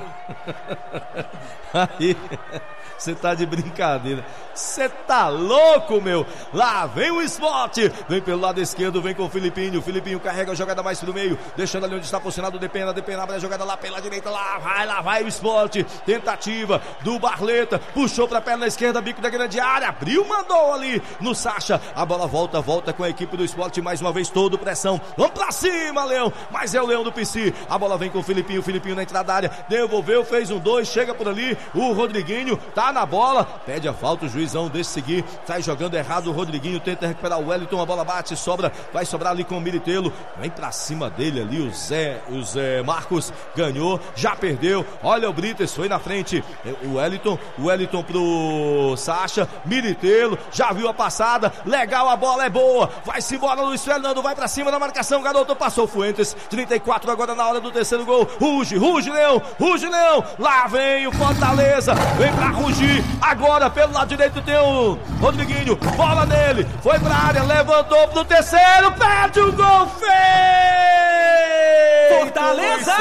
Aí, você tá de brincadeira. Você tá louco, meu. Lá vem o Sport. Vem pelo lado esquerdo, vem com o Filipinho. O Filipinho carrega a jogada mais pro meio, deixando ali onde está posicionado o Depena. Depena abre a jogada lá pela direita. Lá vai, lá vai o Sport. Tentativa do Barleta. Puxou pra perna esquerda, bico da grande área. Abriu, mandou ali no Sacha. A bola volta, volta com a equipe do Sport. Mais uma vez, todo pressão. Vamos pra cima, Leão. Mas é o Leão do P C. A bola vem com o Filipinho. O Filipinho na entrada da área. Devolveu, fez um dois. Chega por ali. O Rodriguinho tá na bola. Pede a falta, o juizão deixa seguir. Sai jogando errado o Rodriguinho. Tenta recuperar o Wellington. A bola bate, sobra. Vai sobrar ali com o Militello. Vem pra cima dele ali o Zé, o Zé Marcos. Ganhou, já perdeu. Olha o Brites, foi na frente. O Wellington, o Wellington pro Sacha. Militello, já viu a passada. Legal, a bola é boa. Vai-se embora, Luiz Fernando. Vai pra cima da marcação. Garoto, passou Fuentes. trinta e quatro agora na hora do terceiro gol. Ruge, ruge, Leão. Ruge, Leão. Lá vem o Fortaleza. Vem pra rugir. Agora pelo lado direito tem o Rodriguinho. Bola nele. Foi pra área. Levantou pro terceiro. Perde o gol. Feito! Fortaleza!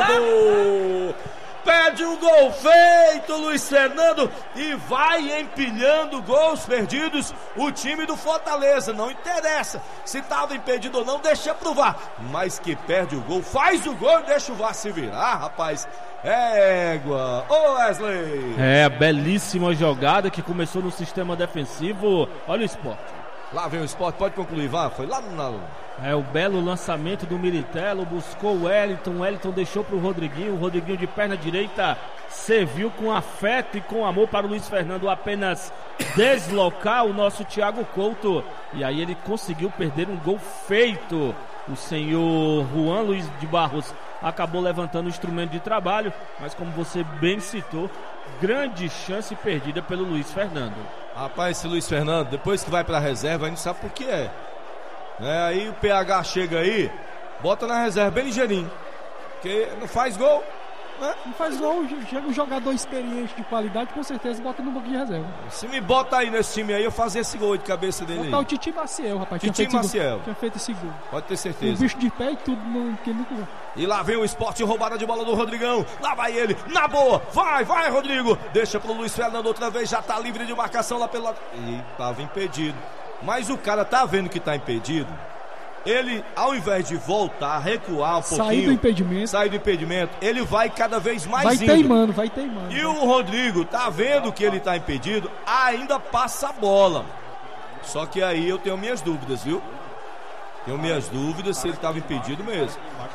Perde um gol feito, Luiz Fernando, e vai empilhando gols perdidos o time do Fortaleza. Não interessa se estava impedido ou não, deixa pro V A R, mas que perde o gol, faz o gol e deixa o V A R se virar, rapaz. É égua. Ô Wesley. É, belíssima jogada que começou no sistema defensivo. Olha o Sport. Lá vem o Sport, pode concluir, vá. Foi lá no... É o belo lançamento do Militello, buscou o Wellington, o Wellington deixou para o Rodriguinho, o Rodriguinho de perna direita serviu com afeto e com amor para o Luiz Fernando apenas deslocar o nosso Thiago Couto, e aí ele conseguiu perder um gol feito. O senhor Juan Luiz de Barros acabou levantando o instrumento de trabalho, mas como você bem citou, grande chance perdida pelo Luiz Fernando. Rapaz, esse Luiz Fernando, depois que vai para a reserva, a gente sabe por que é. É, aí o P H chega aí, bota na reserva bem ligeirinho, porque não faz gol, né? Não faz gol, chega um jogador experiente de qualidade, com certeza bota no banco de reserva. Se me bota aí nesse time aí, eu fazia esse gol de cabeça dele. Botar aí o Titi Maciel, rapaz. Titi tinha Maciel. Gol, tinha feito esse gol. Pode ter certeza. O bicho de pé e tudo, não, que nunca... E lá vem o Sport, roubada de bola do Rodrigão. Lá vai ele, na boa. Vai, vai, Rodrigo. Deixa pro Luiz Fernando outra vez, já tá livre de marcação lá pelo lado. E tava impedido. Mas o cara tá vendo que tá impedido. Ele, ao invés de voltar, recuar um pouquinho, sair do impedimento, sair do impedimento, ele vai cada vez mais vai indo. teimando, vai teimando. E o Rodrigo tá vendo que ele tá impedido, ainda passa a bola. Só que aí eu tenho minhas dúvidas, viu? Tenho minhas dúvidas se ele estava impedido mesmo.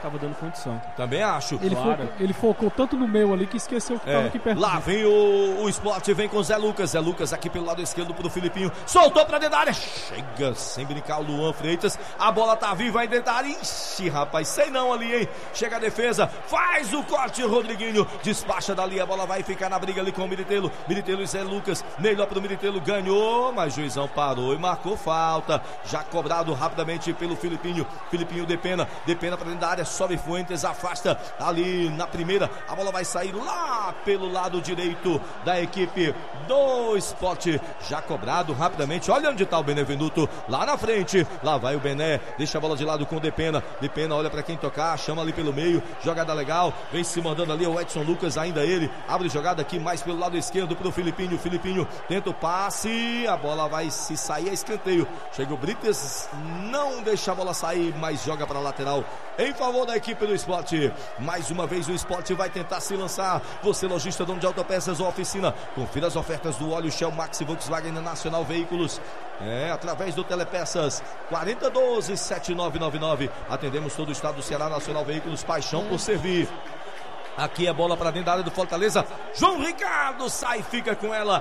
estava dando condição. Também acho. Ele, Claro. focou, ele focou tanto no meio ali que esqueceu que É, estava aqui perto. lá vem o, o Sport, vem com o Zé Lucas. Zé Lucas aqui pelo lado esquerdo pro Filipinho. Soltou pra dentro da área. Chega sem brincar o Luan Freitas. A bola tá viva aí dentro da área. Ixi, rapaz, sei não ali, hein? Chega a defesa, faz o corte, Rodriguinho. Despacha dali, a bola vai ficar na briga ali com o Militelo. Militelo e Zé Lucas. Melhor pro Militelo, ganhou, mas o juizão parou e marcou falta. Já cobrado rapidamente pelo Filipinho. Filipinho Depena. Depena pra dentro da área. Sobe Fuentes, afasta ali na primeira. A bola vai sair lá pelo lado direito da equipe do Sport. Já cobrado rapidamente. Olha onde tá o Benevenuto. Lá na frente. Lá vai o Bené. Deixa a bola de lado com o Depena. Depena olha pra quem tocar. Chama ali pelo meio. Jogada legal. Vem se mandando ali o Edson Lucas. Ainda ele. Abre jogada aqui mais pelo lado esquerdo pro Filipinho. Filipinho tenta o passe. A bola vai se sair a escanteio. Chega o Brites. Não deixa a bola sair, mas joga pra lateral em favor da equipe do Sport. Mais uma vez o Sport vai tentar se lançar. Você, lojista, dono de autopeças ou oficina, confira as ofertas do óleo Shell Max e Volkswagen na Nacional Veículos. É, através do Telepeças quarenta doze, sete nove nove nove. Atendemos todo o estado do Ceará. Nacional Veículos, paixão por servir. Aqui é bola para dentro da área do Fortaleza. João Ricardo sai, fica com ela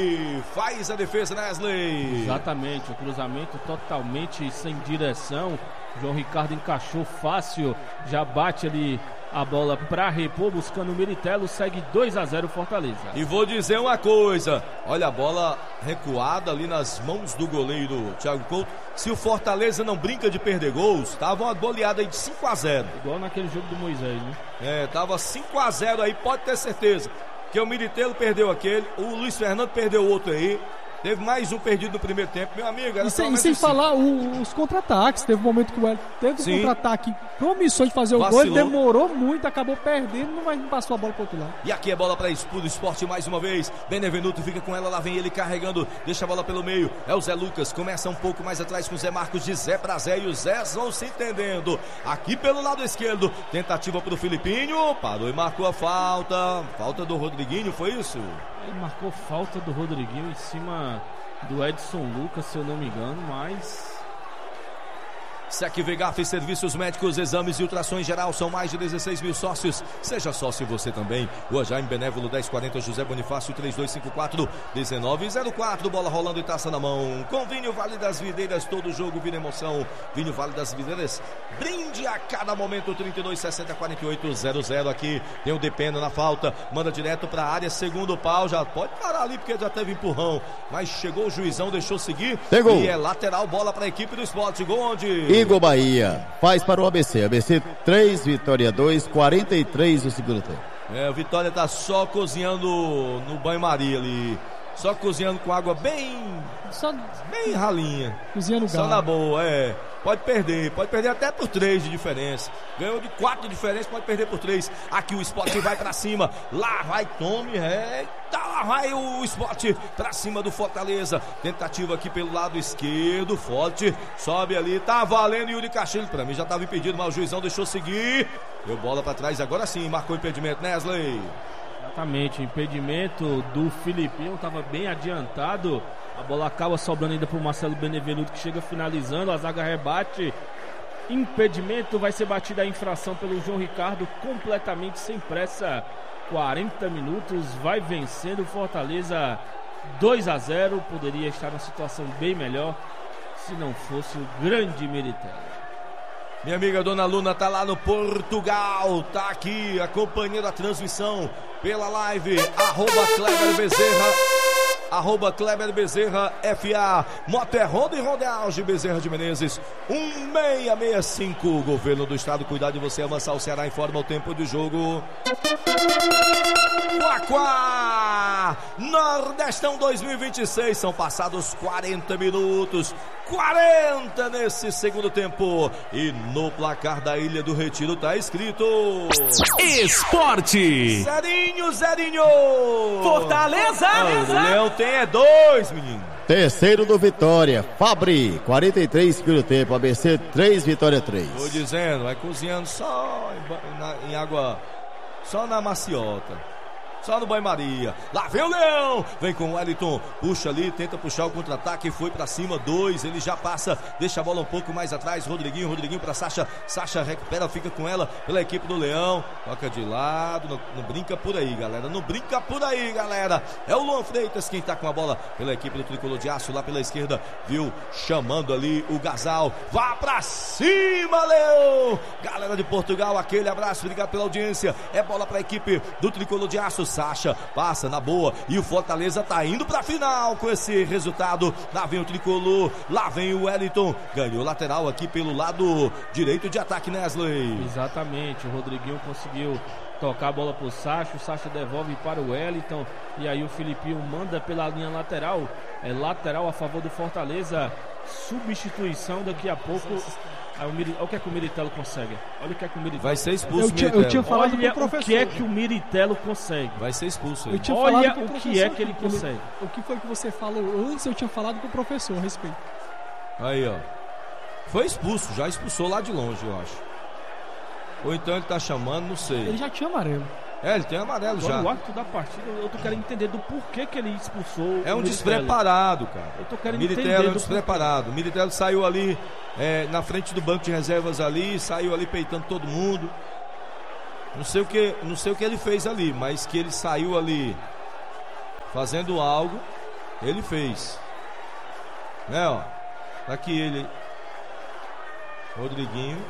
e faz a defesa, né, Wesley? Exatamente, o cruzamento totalmente sem direção. João Ricardo encaixou fácil, já bate ali a bola para repor, buscando o Militelo, segue dois a zero Fortaleza. E vou dizer uma coisa, olha a bola recuada ali nas mãos do goleiro Thiago Couto. Se o Fortaleza não brinca de perder gols, tava uma goleada aí de cinco a zero. Igual naquele jogo do Moisés, né? É, tava cinco a zero aí, pode ter certeza. Que o Militelo perdeu aquele, o Luiz Fernando perdeu outro aí. Teve mais um perdido no primeiro tempo, meu amigo. Era E sem, e sem falar o- os contra-ataques. Teve um momento que o Hélio teve Sim. um contra-ataque promissor de fazer o Vacilou. gol. Ele demorou muito, acabou perdendo, não vai passou a bola pro outro lado. E aqui é bola para o Sport mais uma vez. Benevenuto fica com ela, lá vem ele carregando. Deixa a bola pelo meio. É o Zé Lucas. Começa um pouco mais atrás com o Zé Marcos, de Zé pra Zé. E os Zés vão se entendendo. Aqui pelo lado esquerdo. Tentativa pro Filipinho. Parou e marcou a falta. Falta do Rodriguinho, foi isso? Ele marcou falta do Rodriguinho em cima do Edson Lucas, se eu não me engano, mas... Sec Vegaf, serviços médicos, exames e ultrações geral, são mais de dezesseis mil sócios. Seja sócio você também. Rua Jaime Benévolo dez quarenta, José Bonifácio três dois cinco quatro, um nove zero quatro. Bola rolando e taça na mão. Com Vinho Vale das Videiras, todo jogo vira emoção. Vinho Vale das Videiras, brinde a cada momento. Trinta e dois sessenta, quarenta e oito, zero zero. Aqui tem o Depena na falta, manda direto pra área, segundo pau. Já pode parar ali porque já teve empurrão, mas chegou o juizão, deixou seguir. Pegou. E é lateral, bola pra equipe do Sport. Gol onde? Igor Bahia faz para o A B C. A B C três, Vitória dois, quarenta e três do segundo tempo. É, o Vitória tá só cozinhando no banho-maria ali. Só cozinhando com água bem, Só bem ralinha. cozinhando Só na galo. boa, é. Pode perder, pode perder até por três de diferença. Ganhou de quatro de diferença, pode perder por três. Aqui o Sport vai pra cima. Lá vai Tome, é. Lá vai o Sport pra cima do Fortaleza. Tentativa aqui pelo lado esquerdo, forte. Sobe ali, tá valendo Yuri Castilho. Pra mim já tava impedido, mas o juizão deixou seguir. Deu bola pra trás, agora sim, marcou impedimento, né, Wesley? Exatamente, o impedimento do Filipinho estava bem adiantado. A bola acaba sobrando ainda para o Marcelo Benevenuto, que chega finalizando. A zaga rebate. Impedimento, vai ser batida a infração pelo João Ricardo, completamente sem pressa. quarenta minutos, vai vencendo o Fortaleza dois a zero. Poderia estar numa situação bem melhor se não fosse o grande Militelo. Minha amiga Dona Luna tá lá no Portugal, tá aqui acompanhando a transmissão pela live, arroba Kleber Bezerra, arroba Kleber Bezerra F A. Moto é Honda e Honda Auge Bezerra de Menezes, um seis seis cinco. Governo do Estado, cuidar de você, amansar o Ceará, informa o tempo de jogo. Quaquá, Nordestão dois mil e vinte e seis, são passados quarenta minutos, quarenta nesse segundo tempo, e no placar da Ilha do Retiro tá escrito Esporte. Zerinho, Zerinho. Fortaleza. Ah, o Leão tem é dois, menino. Terceiro do Vitória, Fabri, quarenta e três segundo tempo. A B C três, Vitória três. Tô dizendo, vai cozinhando só em, ba- na- em água, só na maciota. Só no banho-maria. Lá vem o Leão. Vem com o Wellington. Puxa ali, tenta puxar o contra-ataque. Foi pra cima, dois. Ele já passa, deixa a bola um pouco mais atrás. Rodriguinho, Rodriguinho pra Sacha. Sacha recupera, fica com ela pela equipe do Leão. Toca de lado. Não, não brinca por aí, galera. Não brinca por aí, galera. É o Luan Freitas quem tá com a bola pela equipe do Tricolor de Aço. Lá pela esquerda, viu? Chamando ali o Gasal. Vá pra cima, Leão. Galera de Portugal, aquele abraço. Obrigado pela audiência. É bola pra equipe do Tricolor de Aço. Sacha passa na boa e o Fortaleza tá indo pra final com esse resultado. Lá vem o Tricolor, lá vem o Wellington, ganhou lateral aqui pelo lado direito de ataque, Nesley. Exatamente, o Rodriguinho conseguiu tocar a bola pro Sacha, o Sacha devolve para o Wellington e aí o Filipinho manda pela linha lateral, é lateral a favor do Fortaleza, substituição daqui a pouco. Aí o Mir... Olha o que é que o Miritello consegue. Olha o que é que o Miritello vai ser expulso. Eu, tinha, eu tinha falado Olha com o professor. o que é que o Miritello consegue. Vai ser expulso. Eu tinha Olha falado o que é que ele consegue. O que foi que você falou antes? Eu tinha falado com o professor a respeito. Aí, ó. Foi expulso, já expulsou lá de longe, eu acho. Ou então ele tá chamando, não sei. Ele já tinha amarelo. É, ele tem amarelo. Agora, já. O árbitro da partida, eu tô querendo entender do porquê que ele expulsou. É um despreparado, cara. Eu tô querendo Miritello entender. É um despreparado. O Miritello saiu ali é, na frente do banco de reservas ali, saiu ali peitando todo mundo. Não sei o que, não sei o que ele fez ali, mas que ele saiu ali fazendo algo, ele fez. Né, ó. Tá aqui ele. Rodriguinho.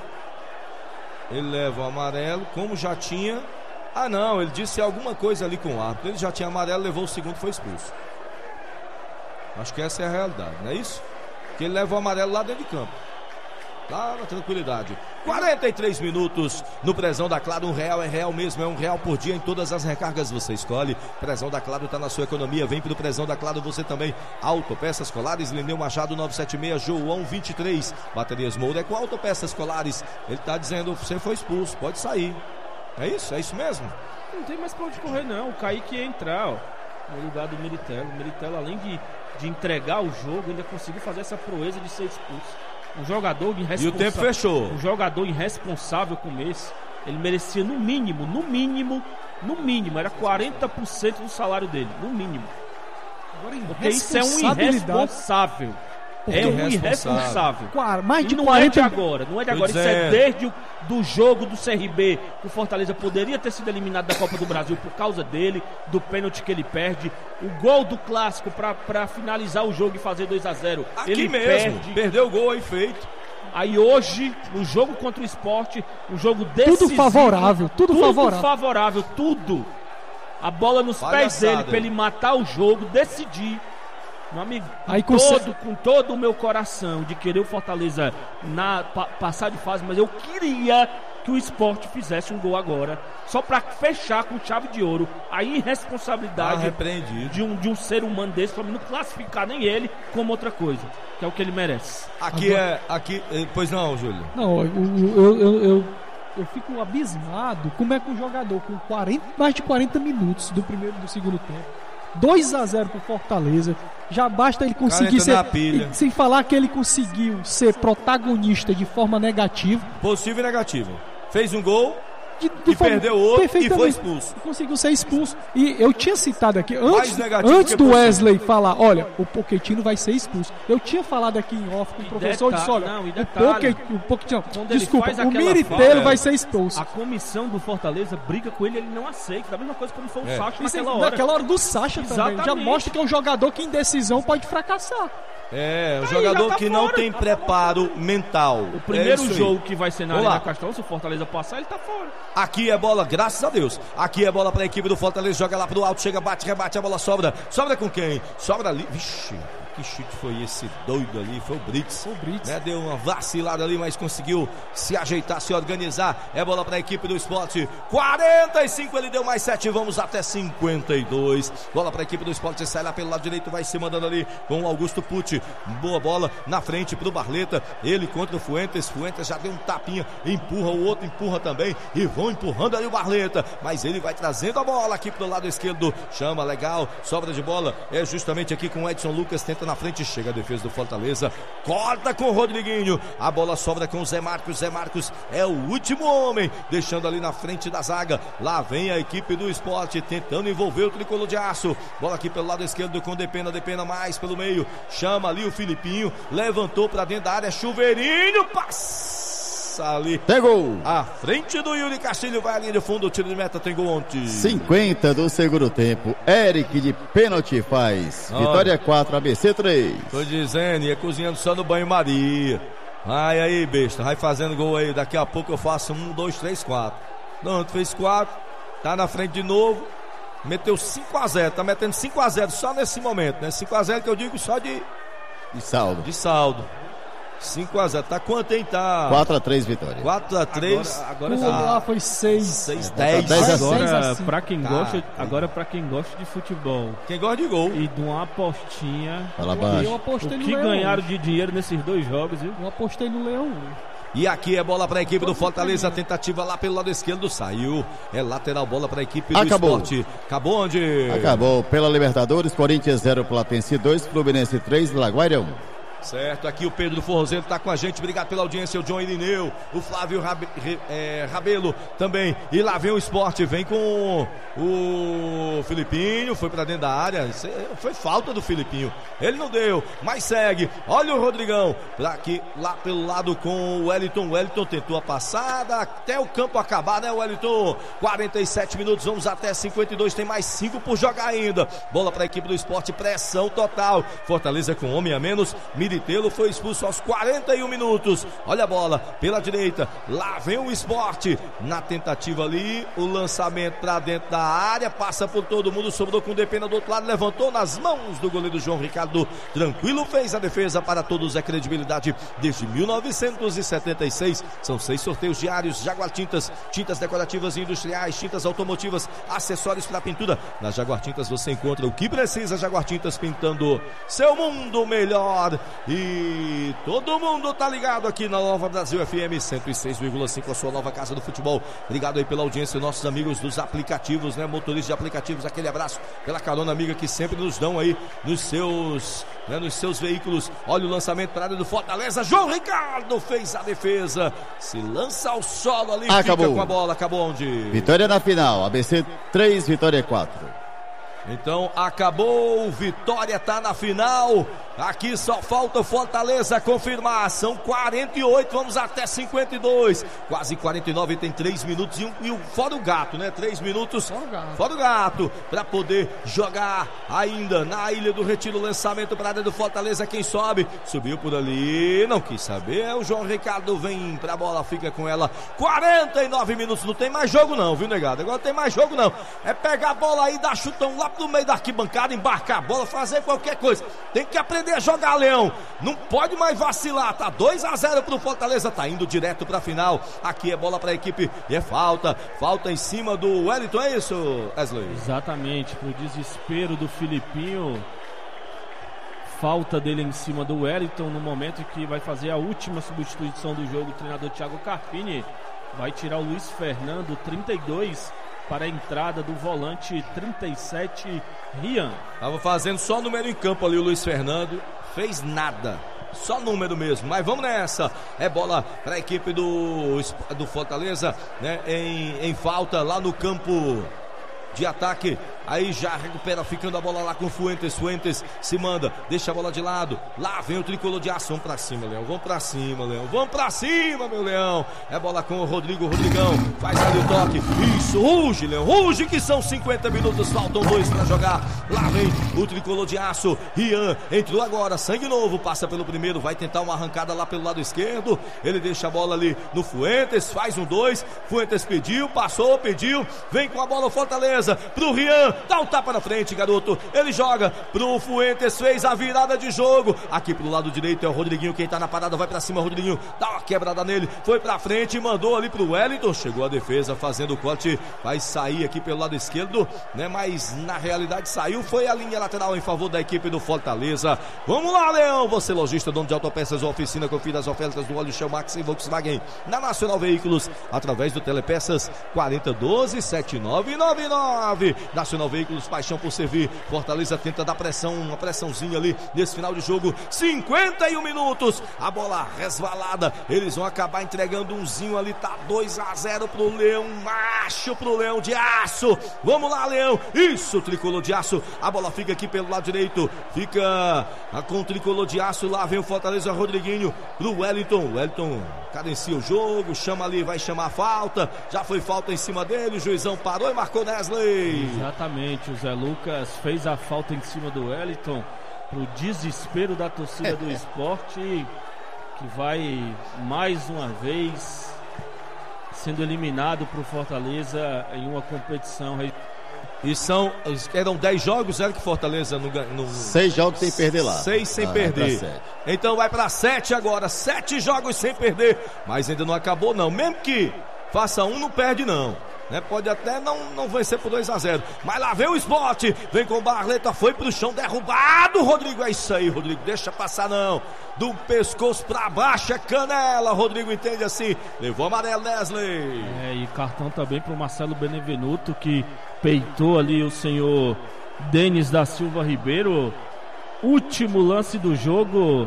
Ele leva o amarelo, como já tinha. Ah não, ele disse alguma coisa ali com o árbitro. Ele já tinha amarelo, levou o segundo, foi expulso. Acho que essa é a realidade, não é isso? Que ele leva o amarelo lá dentro de campo. Lá na tranquilidade. quarenta e três minutos no Prezão da Claro. Um real é real mesmo, é um real por dia em todas as recargas. Você escolhe. Prezão da Claro tá na sua economia. Vem pro Prezão da Claro você também. Autopeças Colares, Lineu Machado novecentos e setenta e seis, João vinte e três. Baterias Moura é com Autopeças Colares. Ele tá dizendo, você foi expulso, pode sair. É isso? É isso mesmo? Não tem mais pra onde correr não. O Kaique ia entrar, ó, no lugar do Miritello. O Miritello, além de, de entregar o jogo, ainda conseguiu fazer essa proeza de ser expulso. Um jogador irresponsável. E o tempo fechou. Um jogador irresponsável como esse, ele merecia no mínimo, no mínimo, no mínimo, era quarenta por cento do salário dele, no mínimo. Agora, porque isso é um irresponsável. É um irresponsável. Claro, mais de e não quarenta... é de agora, não é de agora. Isso é desde o do jogo do C R B, que o Fortaleza poderia ter sido eliminado da Copa do Brasil por causa dele, do pênalti que ele perde, o gol do clássico para finalizar o jogo e fazer dois a zero. Aqui ele mesmo, perde. Perdeu o gol aí feito. Aí hoje, no jogo contra o Sport, um jogo decisivo. Tudo favorável, tudo, tudo favorável. favorável, tudo. A bola nos Palhaçada. pés dele para ele matar o jogo, decidir. Meu amigo, com, Aí, todo, com todo o meu coração de querer o Fortaleza na, pa, passar de fase, mas eu queria que o Sport fizesse um gol agora, só para fechar com chave de ouro a irresponsabilidade ah, de, um, de um ser humano desse, para não classificar nem ele como outra coisa, que é o que ele merece. Aqui agora... é. Aqui, pois não, Júlio? Não, eu, eu, eu, eu, eu fico abismado como é que um jogador com quarenta, mais de quarenta minutos do primeiro e do segundo tempo, dois a zero pro Fortaleza, já basta ele conseguir ser, e, sem falar que ele conseguiu ser protagonista de forma negativa, positivo e negativo, fez um gol de, de e perdeu outro e foi expulso, conseguiu ser expulso. E eu tinha citado aqui antes, antes do positivo. Wesley falar, olha, o Pochettino vai ser expulso, eu tinha falado aqui em off com o professor, disse, olha, não, o Pochettino, desculpa, o Miritello vai ser expulso. A comissão do Fortaleza briga com ele, ele não aceita, da mesma coisa como foi o é. Sacha Isso naquela é, hora. Naquela hora do Sacha Exatamente. Também, já mostra que é um jogador que em decisão pode fracassar. É, um Aí, jogador tá que fora, não tem tá preparo fora. mental. O primeiro é jogo que vai ser na Vamos Arena lá. Castelão, se o Fortaleza passar, ele tá fora. Aqui é bola, graças a Deus. Aqui é bola para a equipe do Fortaleza, joga lá pro alto, chega, bate, rebate, a bola sobra. Sobra com quem? Sobra ali. Vixe, que chute foi esse doido ali? Foi o Brits. Foi o Brits. Né? Deu uma vacilada ali, mas conseguiu se ajeitar, se organizar. É bola para a equipe do Sport. quarenta e cinco, ele deu mais sete, vamos até cinquenta e dois. Bola para a equipe do Sport, sai lá pelo lado direito, vai se mandando ali com o Augusto Pucci. Boa bola na frente pro Barleta. Ele contra o Fuentes. Fuentes já deu um tapinha, empurra, o outro empurra também. E vão empurrando aí o Barleta. Mas ele vai trazendo a bola aqui pro lado esquerdo. Chama, legal, sobra de bola. É justamente aqui com o Edson Lucas, tenta na frente, chega a defesa do Fortaleza, corta com o Rodriguinho, a bola sobra com o Zé Marcos, Zé Marcos é o último homem, deixando ali na frente da zaga, lá vem a equipe do Sport, tentando envolver o tricolor de aço, bola aqui pelo lado esquerdo com Depena, Depena mais pelo meio, chama ali o Filipinho, levantou pra dentro da área, Chuveirinho, passa ali, tem gol, à frente do Yuri Castilho, vai ali no fundo, o tiro de meta, tem gol ontem. cinquenta do segundo tempo, Eric de pênalti faz, Olha. Vitória quatro, A B C três. Tô dizendo, ia cozinhando só no banho-maria. Vai aí, besta, vai fazendo gol aí, daqui a pouco eu faço um, dois, três, quatro. Não, tu fez quatro, tá na frente de novo, meteu cinco a zero, tá metendo cinco a zero só nesse momento, né? cinco a zero que eu digo só de, De saldo. de saldo. cinco a zero, tá quanto, hein? Tá quatro a três, Vitória. quatro a três. Agora, O agora lá foi seis. seis a Tá dez. dez a seis a Agora, cinco. pra quem Tá. gosta, agora pra quem gosta de futebol Quem gosta de gol. e de uma apostinha, Fala Eu baixo. apostei o no que Leão. ganharam de dinheiro nesses dois jogos, viu? Eu apostei no Leão. E aqui é bola para a equipe do Fortaleza, a tentativa lá pelo lado esquerdo, saiu, é lateral, bola para a equipe do Acabou. Sport. Acabou onde? Acabou pela Libertadores, Corinthians zero, Platense dois, Fluminense três, Laguaira um. Certo, aqui o Pedro Forrozeiro tá com a gente, obrigado pela audiência, o John Irineu, o Flávio Rabe, é, Rabelo também, e lá vem o Sport, vem com o Filipinho, foi pra dentro da área, foi falta do Filipinho, ele não deu, mas segue, olha o Rodrigão, pra aqui, lá pelo lado com o Wellington, o Wellington tentou a passada, até o campo acabar, né, Wellington? quarenta e sete minutos, vamos até cinquenta e dois, tem mais cinco por jogar ainda, bola pra equipe do Sport, pressão total, Fortaleza com homem a menos, Militelo foi expulso aos quarenta e um minutos. Olha a bola pela direita. Lá vem o Sport. Na tentativa ali, o lançamento para dentro da área. Passa por todo mundo. Sobrou com o Depena do outro lado. Levantou nas mãos do goleiro João Ricardo. Tranquilo, fez a defesa para todos. É credibilidade desde mil novecentos e setenta e seis. São seis sorteios diários. Jaguar Tintas, tintas decorativas e industriais, tintas automotivas, acessórios para pintura. Na Jaguar Tintas você encontra o que precisa. Jaguar Tintas pintando seu mundo melhor. E todo mundo tá ligado aqui na Nova Brasil F M cento e seis vírgula cinco, a sua nova casa do futebol. Obrigado aí pela audiência, nossos amigos dos aplicativos, né? Motoristas de aplicativos, aquele abraço pela carona amiga que sempre nos dão aí nos seus, né, nos seus veículos. Olha o lançamento para a área do Fortaleza. João Ricardo fez a defesa. Se lança ao solo ali, Acabou. fica com a bola. Acabou onde? Vitória na final, A B C três, Vitória quatro. Então acabou, Vitória tá na final. Aqui só falta o Fortaleza confirmar. São quarenta e oito, vamos até cinquenta e dois. Quase quarenta e nove, tem três minutos e, um, e um, fora o gato, né? três minutos Fora o gato. fora o gato para poder jogar ainda na Ilha do Retiro. Lançamento para a área do Fortaleza. Quem sobe? Subiu por ali, não quis saber. O João Ricardo vem pra bola, fica com ela. quarenta e nove minutos, não tem mais jogo não, viu, negado? Agora não tem mais jogo não. É pegar a bola aí, dar chutão lá no meio da arquibancada, embarcar a bola, fazer qualquer coisa. Tem que aprender a jogar, Leão. Não pode mais vacilar. Tá dois a zero pro Fortaleza, tá indo direto pra final. Aqui é bola pra equipe e é falta. Falta em cima do Wellington, é isso, Wesley? Exatamente, pro desespero do Filipinho. Falta dele em cima do Wellington no momento que vai fazer a última substituição do jogo. O treinador Thiago Carpini vai tirar o Luiz Fernando, trinta e dois, para a entrada do volante trinta e sete, Rian. Tava fazendo só número em campo ali o Luiz Fernando, fez nada, só número mesmo, mas vamos nessa, é bola para a equipe do, do Fortaleza, né, em, em falta lá no campo de ataque. Aí já recupera, ficando a bola lá com o Fuentes. Fuentes se manda, deixa a bola de lado. Lá vem o tricolor de aço. Vamos pra cima, Leão. Vamos pra cima, Leão. Vamos pra cima, meu Leão. É bola com o Rodrigo. Rodrigão faz ali o toque. Isso, ruge, Leão. Ruge, que são cinquenta minutos. Faltam dois pra jogar. Lá vem o tricolor de aço. Rian entrou agora. Sangue novo. Passa pelo primeiro. Vai tentar uma arrancada lá pelo lado esquerdo. Ele deixa a bola ali no Fuentes. Faz um dois. Fuentes pediu, passou, pediu. Vem com a bola o Fortaleza pro Rian. Dá um tapa na frente, garoto. Ele joga pro Fuentes, fez a virada de jogo. Aqui pro lado direito é o Rodriguinho. Quem tá na parada vai pra cima, Rodriguinho. Dá uma quebrada nele. Foi pra frente e mandou ali pro Wellington. Chegou a defesa fazendo o corte. Vai sair aqui pelo lado esquerdo, né? Mas na realidade saiu. Foi a linha lateral em favor da equipe do Fortaleza. Vamos lá, Leão. Você, lojista, dono de autopeças ou oficina, confira as ofertas do óleo Shell Max e Volkswagen na Nacional Veículos através do Telepeças quarenta doze, setenta e nove noventa e nove. Nacional Regional Veículos, paixão por servir. Fortaleza tenta dar pressão, uma pressãozinha ali nesse final de jogo. cinquenta e um minutos, a bola resvalada. Eles vão acabar entregando umzinho ali, tá dois a zero pro Leão Macho, pro Leão de Aço. Vamos lá, Leão. Isso, tricolor de aço. A bola fica aqui pelo lado direito. Fica com o tricolor de aço. Lá vem o Fortaleza, Rodriguinho pro Wellington. Wellington cadencia o jogo, chama ali, vai chamar a falta. Já foi falta em cima dele, o juizão parou e marcou Nesley. Exatamente, o Zé Lucas fez a falta em cima do Wellington, pro desespero da torcida do Sport, que vai mais uma vez sendo eliminado pro Fortaleza em uma competição. E são, eram dez jogos, era que Fortaleza não ganhou. Seis jogos sem perder lá. Seis sem ah, perder. Então vai para sete agora, sete jogos sem perder. Mas ainda não acabou não, mesmo que faça um, não perde não. Né? Pode até não, não vencer por dois a zero. Mas lá vem o Sport, vem com o Barleta, foi pro chão, derrubado, Rodrigo, é isso aí, Rodrigo, deixa passar não. Do pescoço pra baixo é canela, Rodrigo entende assim, levou amarelo, Nesley. É, e cartão também pro Marcelo Benevenuto, que peitou ali o senhor Denis da Silva Ribeiro. Último lance do jogo.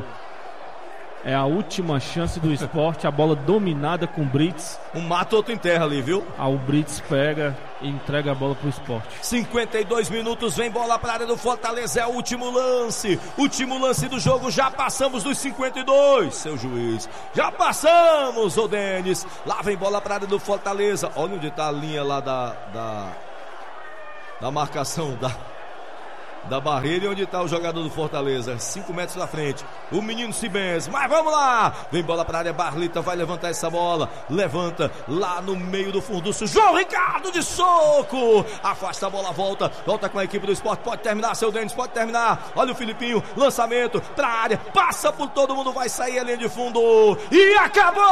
É a última chance do Sport, a bola dominada com o Brits. Um mata, outro enterra ali, viu? Ah, o Brits pega e entrega a bola pro Sport. cinquenta e dois minutos, vem bola pra área do Fortaleza, é o último lance. Último lance do jogo, já passamos dos cinquenta e dois, seu juiz. Já passamos, ô Denis. Lá vem bola pra área do Fortaleza. Olha onde tá a linha lá da... da, da marcação da... da barreira e onde está o jogador do Fortaleza, cinco metros na frente, o menino se benze, mas vamos lá, vem bola para a área, Barlita vai levantar essa bola, levanta lá no meio do fundúcio, João Ricardo de soco, afasta a bola, volta, volta com a equipe do Sport, pode terminar, seu Denis, pode terminar, olha o Filipinho, lançamento para a área, passa por todo mundo, vai sair a linha de fundo, e acabou!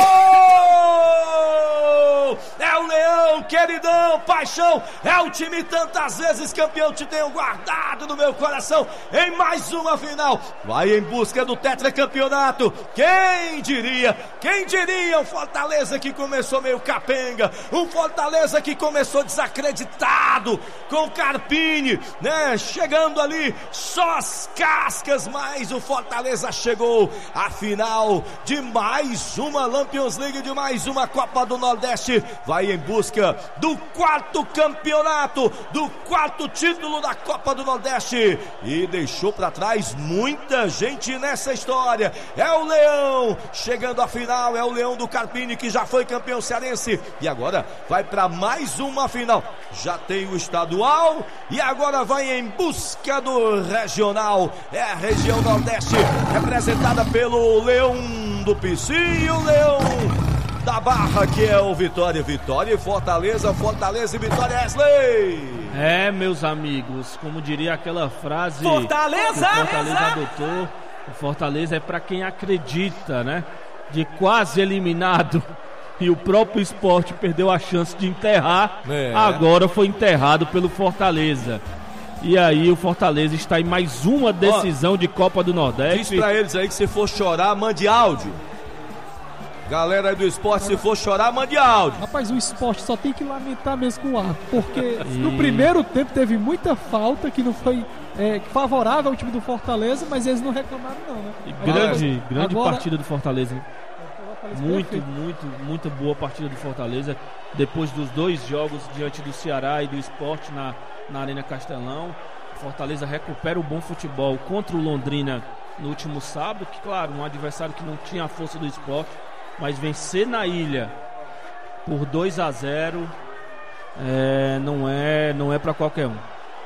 É o Leão, queridão, paixão, é o time tantas vezes campeão, te tenho guardado no meu coração, em mais uma final, vai em busca do tetracampeonato, quem diria, quem diria, um Fortaleza que começou meio capenga, um Fortaleza que começou desacreditado, com Carpini, né, chegando ali, só as cascas, mas o Fortaleza chegou à final de mais uma Champions League, de mais uma Copa do Nordeste, vai em busca do quarto campeonato, do quarto título da Copa do Nordeste, e deixou para trás muita gente nessa história. É o Leão chegando à final, é o Leão do Carpini, que já foi campeão cearense e agora vai para mais uma final. Já tem o estadual e agora vai em busca do regional. É a região Nordeste representada pelo Leão do Pici e o Leão da Barra, que é o Vitória. Vitória e Fortaleza, Fortaleza e Vitória, Wesley. É, meus amigos, como diria aquela frase Fortaleza, que o Fortaleza adotou, o Fortaleza é pra quem acredita, né? De quase eliminado, e o próprio Sport perdeu a chance de enterrar, é. Agora foi enterrado pelo Fortaleza. E aí o Fortaleza está em mais uma decisão Ó, de Copa do Nordeste. Diz pra eles aí que se for chorar, mande áudio. Galera aí do Sport, se for chorar, mande áudio. Rapaz, o Sport só tem que lamentar mesmo com o árbitro, porque e... no primeiro tempo teve muita falta que não foi é, favorável ao time do Fortaleza, mas eles não reclamaram não, né? E grande, agora, grande agora... partida do Fortaleza. Muito, perfeito. muito, muito boa partida do Fortaleza. Depois dos dois jogos diante do Ceará e do Sport na, na Arena Castelão, Fortaleza recupera o bom futebol contra o Londrina no último sábado, que claro, um adversário que não tinha a força do Sport, mas vencer na ilha por dois a zero é, não é, não é para qualquer um.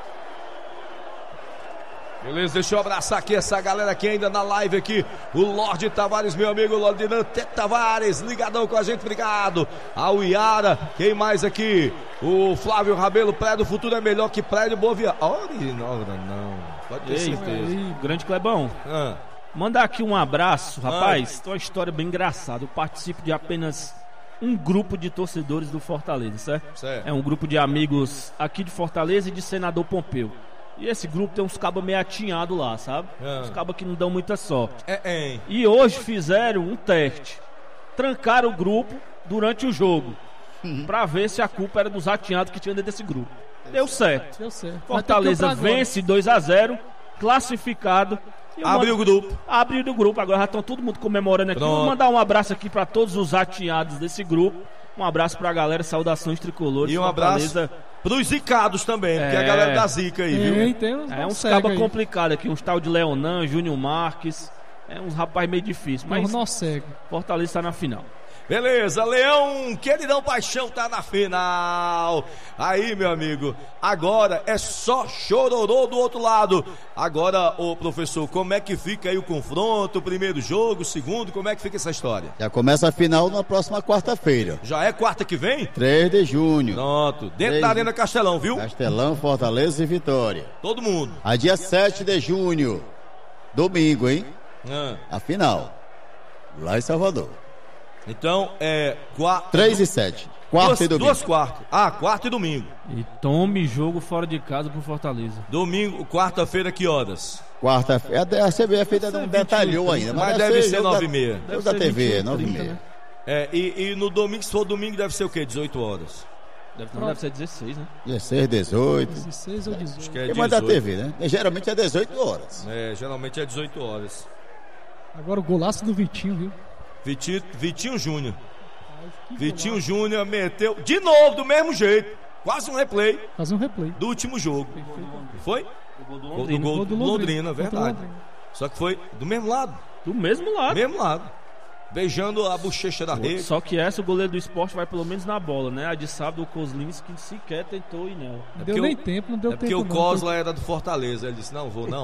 Beleza, deixa eu abraçar aqui essa galera aqui ainda na live aqui. O Lorde Tavares, meu amigo Lorde Tavares, ligadão com a gente, obrigado. A Iara, quem mais aqui? O Flávio Rabelo, Praia do Futuro é melhor que Praia de Boa Viagem. Olha, não, não, pode ter Ei, certeza. Ei, grande Clebão. Ah. Mandar aqui um abraço, rapaz. Tem uma história bem engraçada. Eu participo de apenas um grupo de torcedores do Fortaleza, certo? certo? É um grupo de amigos aqui de Fortaleza e de Senador Pompeu. E esse grupo tem uns cabas meio atinhados lá, sabe? É. Uns cabas que não dão muita sorte. É, é. E hoje fizeram um teste. Trancaram o grupo durante o jogo. Uhum. Pra ver se a culpa era dos atinhados que tinha dentro desse grupo. Deu certo. Deu certo. Fortaleza vence dois a zero, classificado. Abriu o grupo. Abriu o grupo, agora já estão todo mundo comemorando aqui. Pronto. Vou mandar um abraço aqui para todos os ateados desse grupo. Um abraço pra galera, saudações tricolores. E um abraço pros zicados também, porque é a galera da zica aí, viu? Tem, tem uns é uns cabas complicados aqui, uns tal de Leonan, Júnior Marques. É uns rapaz meio difícil, mas Fortaleza tá na final. Beleza, Leão, queridão paixão, tá na final. Aí, meu amigo, agora é só chororô do outro lado. Agora, ô professor, como é que fica aí o confronto? O primeiro jogo, o segundo, como é que fica essa história? Já começa a final na próxima quarta-feira. Já é quarta que vem? três de junho. Pronto, dentro três da Arena Castelão, viu? Castelão, Fortaleza e Vitória. Todo mundo. A dia sete de junho, domingo, hein? Ah. A final, lá em Salvador. Então, é... Quatro, três e sete. Quarta duas, e domingo. Duas quartas. Ah, quarta e domingo. E tome jogo fora de casa pro Fortaleza. Domingo, quarta-feira, que horas? Quarta-feira. A C B F ainda não detalhou ainda. Mas, mas deve ser nove e meia. meia. Jogo da T V, nove e meia. É, e, e no domingo, se for domingo, deve ser o quê? dezoito horas? Deve, não, deve ser dezesseis, né? dezesseis, dezoito. dezesseis ou dezoito. Acho que é dezoito. Mas da T V, né? Geralmente é dezoito horas. É, geralmente é dezoito horas. Agora o golaço do Vitinho, viu? Vitinho, Vitinho Júnior. Vitinho Júnior meteu de novo, do mesmo jeito. Quase um replay. Fazer um replay. Do último jogo. Foi? O gol do Londrina. Londrina. Gol do Londrina, verdade. Só que foi do mesmo lado. Do mesmo lado. Mesmo lado. Beijando a bochecha da rede. Só que essa, o goleiro do esporte vai pelo menos na bola, né? A de sábado, o Kozlinski sequer tentou ir nela. Não deu nem tempo, não deu é tempo. Porque o não, Cosla era do Fortaleza. Ele disse: não, vou não.